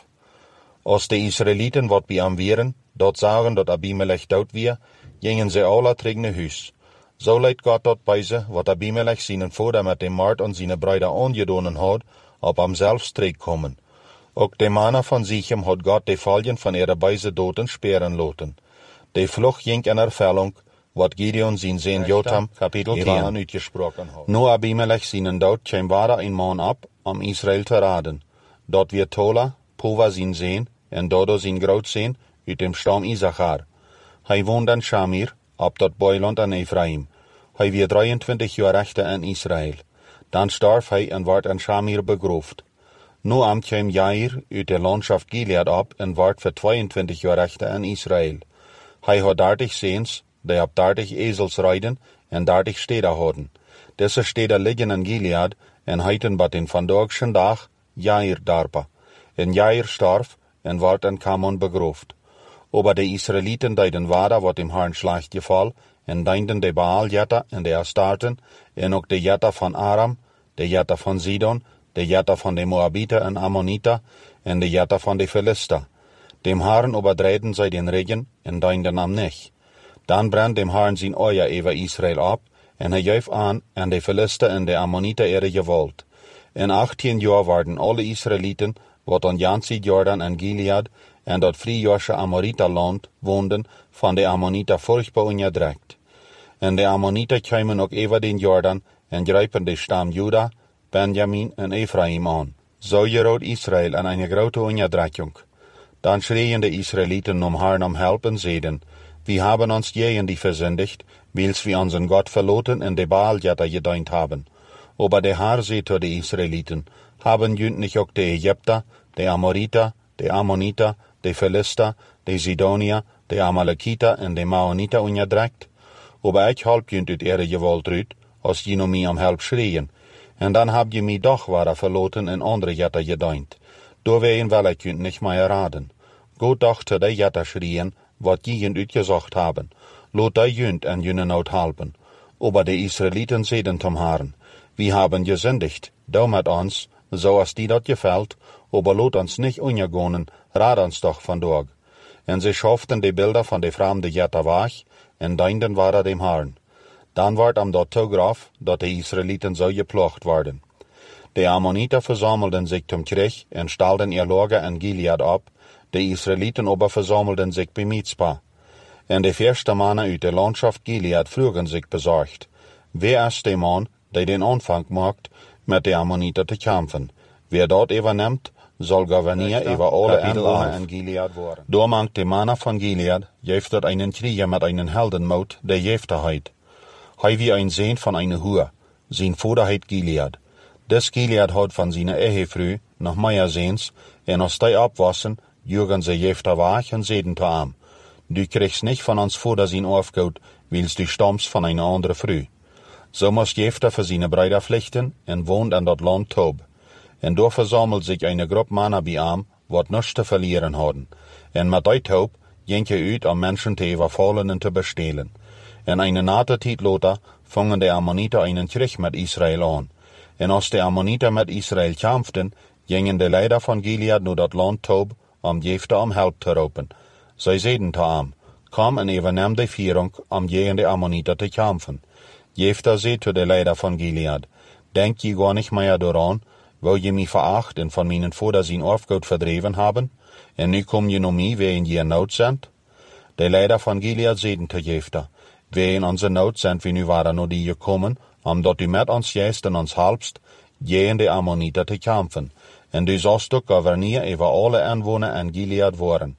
Als de Israëlieten wat bij hem waren, dat zagen dat Abimelech dood weer, gingen ze alle terug naar huis. Zo leidt God dat bij ze, wat Abimelech zijn vader met de moord aan zijn broeder aangedaan had, op hemzelf terugkomen. Ook de mannen van Sichem had God de valjen van ihre beide doden speren laten. De vlucht ging in ervulling, wat Gideon zijn zoon Jotham kapitel tien uitgesproken had. Nu Abimelech zijn dood kwam vader een man op om Israël te raden. Dat weer Tola, Pova zijn zoon, en Dodo zijn grootzoon, uit dem stam Issachar. Hij woonde in Shamir, op dat boiland aan Ephraim. Hij weer drieëntwintig jaar rechter in Israël. Dan starf hij en werd in Shamir begroefd. Nu am kwam Jair uit de landschaft Gilead op en werd voor tweeëntwintig jaar rechter in Israël. Hij had dertig zoons, die op dertig ezels rijden en dertig steden hadden. Deze steden liggen in Gilead en heeten bat in vandaagse dag Jair darpa. En Jair starf en werd in Kamon begroefd. Over de Israëlieten deden waarde wat im Herrn slecht geval en dienden de Baal-jetta en de Astarten en ook de jetta van Aram, de jetta van Sidon, de jetta van de Moabieten en Ammonieten en de jetta van de Philister. Dem Herrn overdreden zij den regen en dienden hem niet. Dan brandt dem Herrn zijn oor over Israël op en hij geeft aan aan de Philister en de Ammonieten ihre geweld. In achttien jaar werden alle Israëlieten wat aan Jansi Jordan en Gilead en dat vriejorsche Amorita-land woonden van de Ammonieten furchtbaar onderdrukt. En de Ammonieten kwamen ook over den Jordan en grijpen de stam Juda, Benjamin en Ephraim aan. Zo gerood Israël aan een grote onderdrukking. Dan schreien de Israëlieten om Herrn om help en zeiden, we hebben ons tegen die verzündigt, wils we onze God verloten en de Baal-jetta gediend hebben. Aber de Herr zei tot de Israëlieten, haben junt nicht ook de Egypter, de Amorita, de Ammonita, de Philister, de Sidonia, de Amalekita en de Maonita onderdrukt? Aber ik help junt uit ihre geweld uit, als je om mij om help schreien. En dan heb je mij doch ware verloten en andere jetter gediend. Door wij wel ik junt niet meer raden. Goed doch te de jetter schreien, wat je junt uitgezocht hebben. Lot die junt en junnen uit helpen. Aber de Israëlieten zeiden tom Herrn, we hebben gesündigt, dou met ons, zoals die dat gefällt, aber lot ons nicht untergehen, raad ons doch vandaag. En ze schoften de beelden van de vreemde jetter weg, en dienden waren dem Herrn. Dan werd am dat toegraf, dat de Israëlieten zou geplocht worden. De Ammonieten verzamelden zich tom Krieg en stelden ihr Lager in Gilead op, de Israëlieten aber verzamelden zich bij Mizpah. En de eerste mannen uit de landschaft Gilead vroegen zich bezorgd, wie is de man die den aanvang maakt met de Ammonieten te kampen? Wie dat overneemt, zal gouverneur over alle aanwoner in Gilead worden. Door mangt de mannen van Gilead, geeft dat einen Krieger met einen heldenmoed de jeeftigheid. Hij wie een zoon van een hoer, zijn vader heet Gilead. Des Gilead had van zijn ehevrouw nog meer zoons, en als die opwassen, jugen ze jeeftig weg en zeiden te hem, du kriegst nicht van ons vader zijn afgoed, wils du stammst van een andere vrouw. Zo moest jeeftig voor zijn bruider vluchten en woont in dat land Tob. En door verzamelt zich een groep mannen bij hem, wat niets te verlieren hadden. En met die Tob ging je uit om mensen te overvallen en te bestelen. En een nate tijd later vangen de Ammonieten einen Krieg met Israël aan. En als de Ammonieten met Israël kämpften, gingen de leider van Gilead naar dat land Tob om jeeftig om help te roepen. Zij zeiden te hem, kom en overneem de vierung om tegen de Ammonieten te kämpfen. Jephthah zei tot de leider van Gilead, denk je gar niet meer dooraan, wil je mij veracht en van mijn vader zijn afgoed verdreven hebben, en nu kom je naar mij wegen je in nood bent? De leider van Gilead zeiden te Jephthah, wegen onze nood zijn we nu waren naar die gekomen, omdat u met ons juist en ons helpst, tegen de Ammonieten te kämpfen, en du zalst ook gouverneur over alle aanwoner in Gilead worden.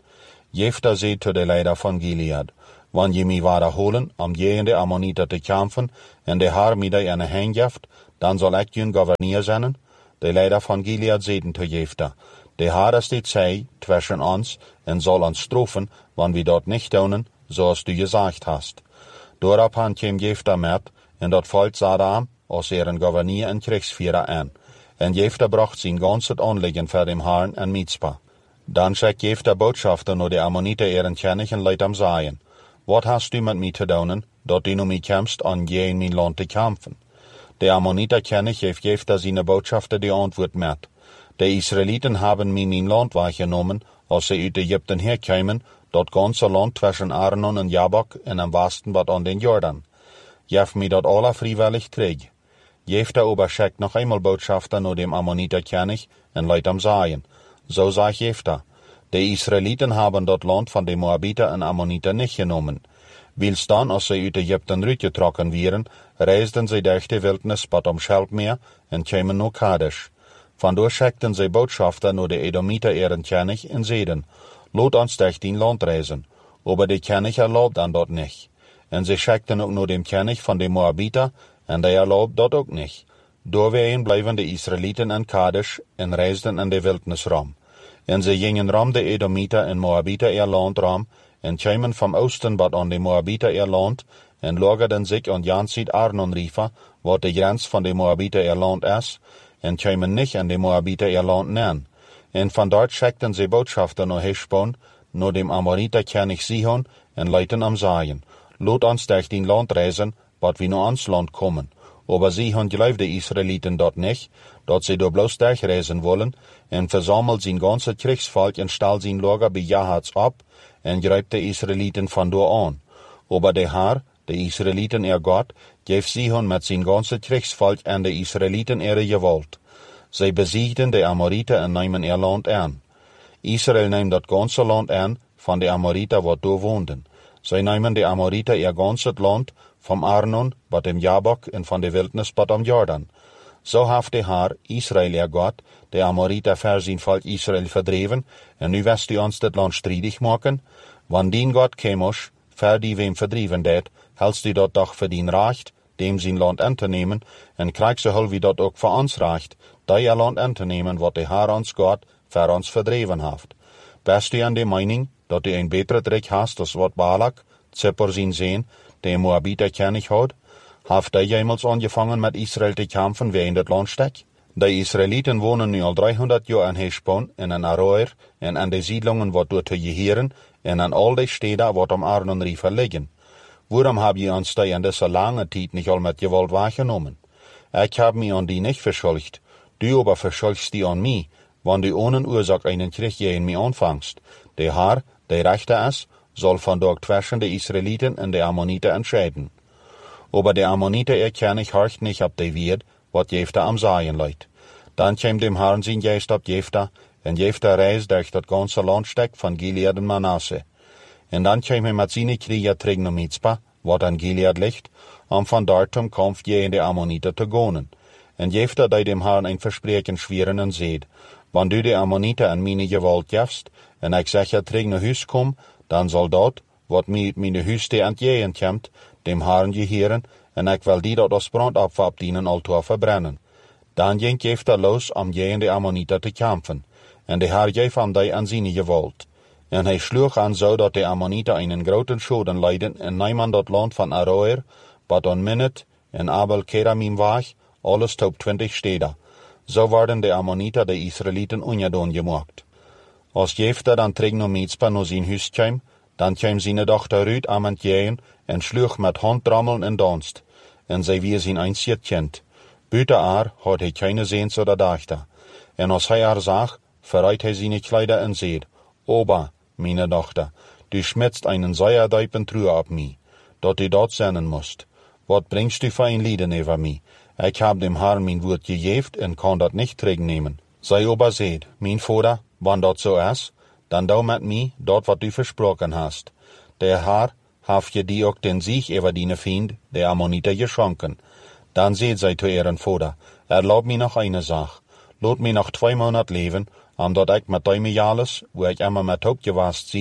Jefta zei tot de leider van Gilead, wanneer je mij ware holen om je en de Ammonieten te kampen en de haar midden aan de heen geeft, dan zal ik jun gouverneur zijn. De leider van Gilead zeiden tot Jefta, de haar is dit zij tussen ons en zal ons straffen, wanneer we dat niet doen, zoals du gezegd hast. Doorop kwam Jefta met, en dat volk zat hem als er een gouverneur en krijgsvierer aan. En Jefta bracht zijn ganse aanleggen voor dem Herrn en Mizpa. Dan schickt Jefta boodschappen naar de Ammonieten eren kennig en liet hem zeggen, wat hast du met mij te doen, dat du nu mij komst aan je in mijn land te kampen? De Ammonieten kennig heeft Jefta zijn boodschappen die antwoord met. De Israëlieten hebben mij mijn land weggenomen, als ze uit Egypten herkwamen, dat ganse land tussen Arnon en Jabok en am westen wat aan den Jordan. Geef mij dat alle vrijwillig terug. Jefta overschickt nog eenmaal boodschappen naar dem Ammonieten kennig en liet hem zeggen, zo zegt Jefta, de Israëlieten hebben dat land van de Moabieten en Ammonieten niet genomen. Wils dan, als zij uit Egypten uitgetrokken waren, reisden zij durch de wildernis tot om Schelpmeer en kwamen naar Kadesh. Vandoor schikten zij boodschappen naar de Edomieten eren kennig en zeiden, laat ons durch die land reizen, aber de kennig erlaubt dan dat niet. En zij schikten ook naar dem kennig van de Moabieten, en hij erlaubt dat ook niet. Doorween blijven de Israëlieten in Kadesh en reisden in de wildernis ram. En ze gingen ram de Edomieten en Moabieten er land ram, en kwamen van oosten wat aan de Moabieten er land, en lagerden zich aan Jansid Arnon Riva, wat de grens van de Moabieten er land is, en kwamen niet aan de Moabieten er land neer. En van dort schikten ze boodschappen naar Heshbon, naar dem Amorite kennig Sihon, en lieten hem zeggen, laat ons durch die land reizen, wat we naar ons land komen. Aber Sihon geloofde de Israëlieten dat niet, dat ze door bloos durchreizen willen, en verzamelt zijn ganse krijgsvolk en stal zijn lager bij Jahaz op, en grijpt de Israëlieten vandoor aan. Aber de Heer, de Israëlieten er God, geeft Sihon met zijn ganse krijgsvolk en de Israëlieten er geweld. Zij besiegden de Amorieten en nemen er land aan. Israël neemt dat ganse land aan van de Amorieten wat door woonden. Zij nemen de Amorieten er ganse land, van Arnon, wat im Jabok en van de wildernis wat am Jordan. Zo heeft de Heer, Israël er God, de Amorieten ver zijn volk Israël verdreven, en nu wist u ons dit land strijdig maken. Wanneer die God kemosh, ver die we hem verdreven deed, helst u dat toch voor dien recht, dem zijn land in te nemen, en krijg zo hul wie dat ook voor ons recht, dat je land in te nemen wat de Heer ons God ver ons verdreven heeft. Best u aan de mening, dat u een betere trek hast als wat Balak, Zippor zijn zeen, de Moabieten kennig houdt, heeft hij jemals aangevangen met Israël te kampen wie in het land stek? De Israëlieten wonen nu al driehonderd jaar in Heshbon en in Aroer en aan de siedlungen wat door te jeheren en aan al de steden wat om Arnon River liggen. Waarom heb je ons die in deze lange tijd niet al met geweld weggenomen? Ik heb me aan die niet verschuldigd, du aber verschuldigst die aan mij, want du ohne oorzaak einen Krieg je in mij aanvangst. De Heer, de rechter is, zal vandaag tussen de Israëlieten en de Ammonieten entscheiden. Aber de Ammonieten erkennen hard niet op de woord, wat Jefta am zeggen leidt. Dan kwam dem Herrn zijn geest op Jefta, en Jefta reis durch dat ganze landstek van Gilead en Manasse. En dan kwam hij met zijn krieger terug naar Mizpa, wat aan Gilead ligt, om van dort om kampf tegen de Ammonieten te gonen. En Jefta deed dem Herrn een verspreken schweren en zeid, wanneer du de Ammonieten aan mijn geweld gevst, en ik zeg je terug naar huis kom, dan zal dat, wat mij uit mijn huis te ontjeen komt, dem Herrn geheren, en ik wil die dat als brandoffer op dienen altaar verbrennen. Dan ging Jefta los om tegen de Ammonieten te kampen, en de Heer geef hem die aan zijn geweld. En hij sloeg aan zo dat de Ammonieten einen groten schoden leiden en namen dat land van Aroer, wat aan Minnet en Abel Keramim was, alles tot twintig steden. Zo werden de Ammonieten de Israëlieten ongedaan gemaakt. Als Jefta dan terug naar Mizpa naar zijn huis kwam, dan kwam zijn dochter Ruth aan het jeen en sloeg met handtrammelen en danst, en zij wie zijn einzig kind. Buiten haar had hij keine zeens oder dochter. En als hij haar zag, verriet hij zijn kleider en zeid, Oba, meine dochter, du schmitzt einen zeierduipen Truhe op mij, dat u dat zenden moest. Wat bringst du voor een lieden over mij? Ik heb dem Herrn mijn woord gegeven en kan dat niet terugnemen. Zij oba zeid, mijn vader, wanneer dat zo is, dan doe met mij dat wat u versproken hast. De Heer heeft je die ook den Sieg over die vriend, de Ammonieten, geschonken. Dan zeid zij te ihren vader, erlaub mij nog eine zaak. Laat mij nog twee maanden leven, omdat ik met die alles, waar ik immer met hoop gewaast zie,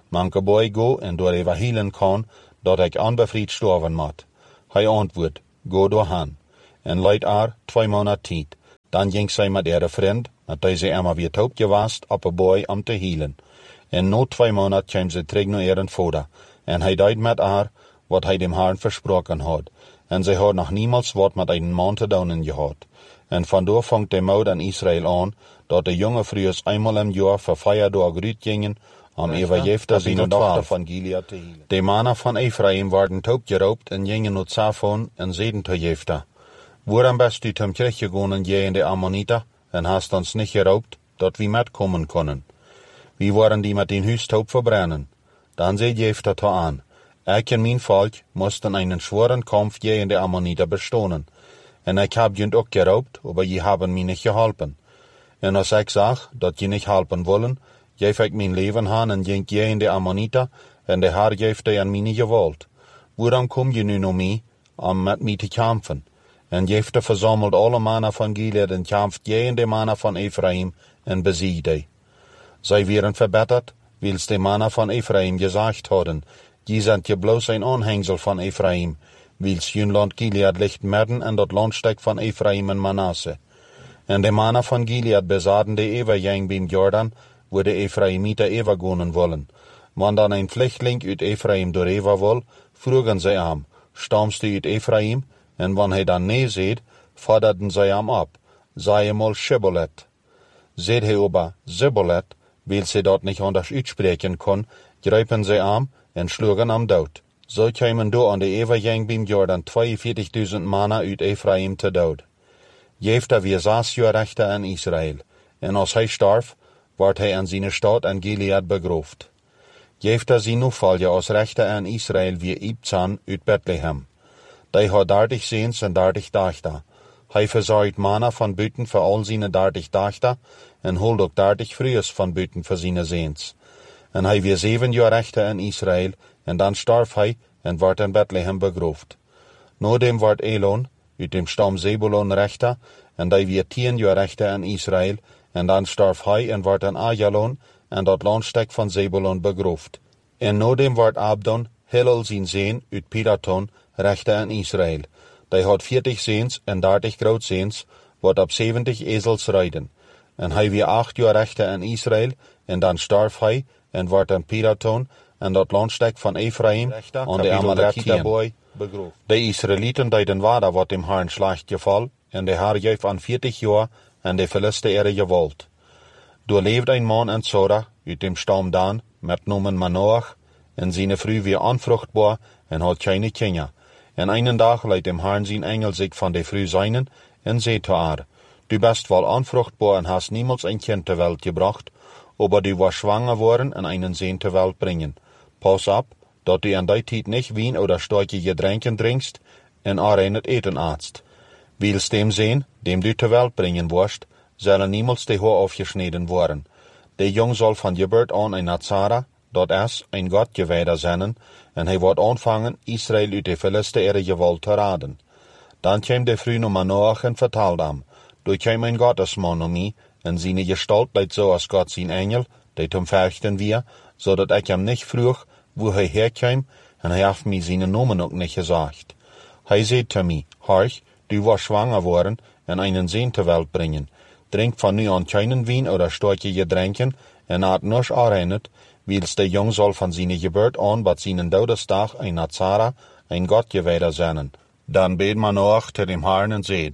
manke boy go en door even hielen kan, dat ik onbevrijd sterven moet. Hij antwoord, go doorheen. En leid haar twee maanden tijd. Dan ging zij met haar vriend, met deze emmer weer taub gewaast, op een boy om te hielen. En na twee maanden kwam ze terug naar haar vader. En hij deed met haar, wat hij dem Herrn versproken had. En zij had nog niemals wat met een man te doen gehad. En vandoor vangt de moed aan Israël aan, dat de jonge vrouwen eenmaal im jaar voor vijf dagen uitgingen, om even Jefta zijn dochter van Gilead te hielen. De mannen van Ephraim werden taub geroopt en gingen naar Zaphon en zeiden tot Jefta, waarom best u hem teruggegaan en jij en de Ammonita, en hast ons niet geroopt, dat we met komen konden? Wie waren die met in huis taub verbrennen? Dan zei Jefta tot aan, ik en mijn volk moesten einen schweren kampf jij en de Ammonita bestonen. En ik heb jullie ook geroopt, maar je hebben mij niet geholpen. En als ik zag dat je niet helpen willen, geef ik mijn leven aan en ging jij en de Ammonita, en de Heer geeft hij aan mij niet geweld. Waarom kom je nu naar mij, om met mij te kampen? En Jefta verzamelt alle mannen van Gilead en kampt jij en de mannen van Ephraim en beziegde. Zij werden verbetterd, wils de mannen van Ephraim gezegd hadden, je zijn je bloos een aanhangsel van Ephraim, wils hun land Gilead ligt midden en dat landstek van Ephraim en Manasse. En de mannen van Gilead bezaden de evergang bij Jordan, waar de Ephraimieten evergonen willen. Want dan een vluchteling uit Ephraim door Eva wil, vroegen zij hem, stamst u uit Ephraim? En wanneer hij dan nee zei, vaderden zij hem op, zei hem al Shibboleth. Zei hij aber Zibboleth, wil zij dat niet anders uitspreken kon, grijpen zij hem en sloegen hem dood. Zo kwamen door aan de evergang bij Jordan tweeënveertigduizend mannen uit Ephraim te dood. Jefta weer zes jaar rechter in Israël, en als hij starf, werd hij aan zijn stad en Gilead begroefd. Jefta zijn opvolger als rechter in Israël weer Ibzan uit Bethlehem. Hij had dertig zoons en dertig dochters. Hij verzorgt mannen van buiten voor al zijn dertig dochters en hield ook dertig vrouwen van buiten voor zijn zoons. En hij weer zeven jaar rechter in Israël, en dan starf hij en werd in Bethlehem begroefd. Nadem werd Elon uit dem stam Zebulon rechter, en hij weer tien jaar rechter in Israël, en dan starf hij en werd in Ajalon en dat landstek van Zebulon begroefd. En nadem werd Abdon, Hillel zijn zoon uit Piraton, rechter in Israël. Hij had veertig zoons en dertig grootzoons, wat op zeventig ezels rijden. En hij weer acht jaar rechter in Israël, en dan starf hij en werd in Piraton en dat landstek van Ephraim aan de Amalekita begroefd. De Israëlieten deden waarde wat dem Herrn slecht geval, en de Heer geef aan veertig jaar en de Philisten ere geweld. Door leefde een man in Zora, uit dem stam Dan, met noemen Manoach, en zijn vrouw weer onvruchtbaar en had geen kinderen. En einen dag leidt dem Herrn zijn engel zich van de vrouw zijnen, en zei te haar, du best wel onvruchtbaar en hast niemals een kind ter welt gebracht, aber du was schwanger worden en einen Sohn ter welt brengen. Pas op, dat du in die tijd niet wien oder sterke gedränken drinkst, en arein het eten aatst. Wils dem Sohn, dem du ter welt brengen worst, zullen niemals de haar afgesneden worden. De jong zal van geboorte aan een Nazara, dat is, een Godgewijder zijn, en hij wordt aanvangen Israël uit de Philisten ere geweld te raden. Dan kwam de vrouw naar Manoach en vertelde hem, du kwam een Gottesman naar mij, en zijn gestalt leidt zo als God zijn engel, die hem verchten weer, zodat ik hem niet vroeg, wo hij herkwam, en hij heeft mij zijn namen ook niet gezegd. Hij zei te mij, horch, du was schwanger worden en einen Sohn ter welt brengen. Drink van nu aan keinen wien oder sterke gedränken, en aat niets aanreinet, wils de jong zal van zijn geboorte aan wat zijn dodesdag een Nazara, een Godgewijder zijn. Dan beed Manoach te dem Herrn en zeid,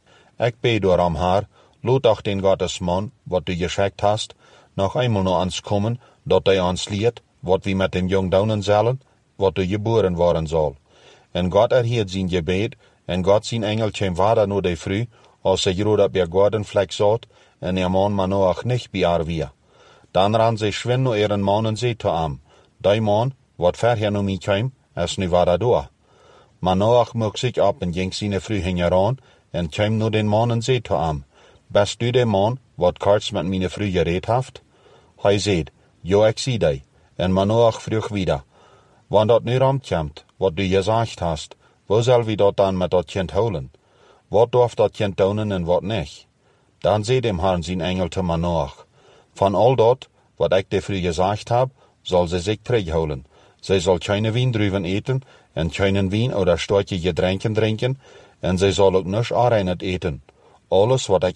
ik bid door am Heer, laat doch den Gottesman, wat du geschickt hast, nog eenmaal naar ons komen, dat hij ons leert, wat we met dem jong doen zullen, wat du geboren worden zal. En God erhield zijn gebed, en God zijn engel kwam vader naar de vrouw, als ze groot op haar gordenvlek zat, en ihr man Manoach niet bij haar weer. Dan ran ze schwind naar ihren man en zei te hem, die man, wat verher naar mij kwam, is nu vader door. Manoach mocht zich op en ging zijn vrouw heen aan, en kwam naar den man en zei te hem, best du de man, wat karts met mijn vrouw gereed heeft? Hij zei, ja, ik zie die. En Manoach vroeg wieder, wanneer dat nu rondkomt, wat du gezegd hast, wo zal we dat dan met dat kind houden? Wat durft dat kind doen en wat niet? Dan zei dem Herrn zijn engel te Manoach, van al dat, wat ik de vrouw gezegd heb, zal zij zich terughouden. Zij zal keine wiendruiven eten en keine wien uit dat stootje gedrenken drinken, en zij zal ook niks aanreinend eten. Alles wat ik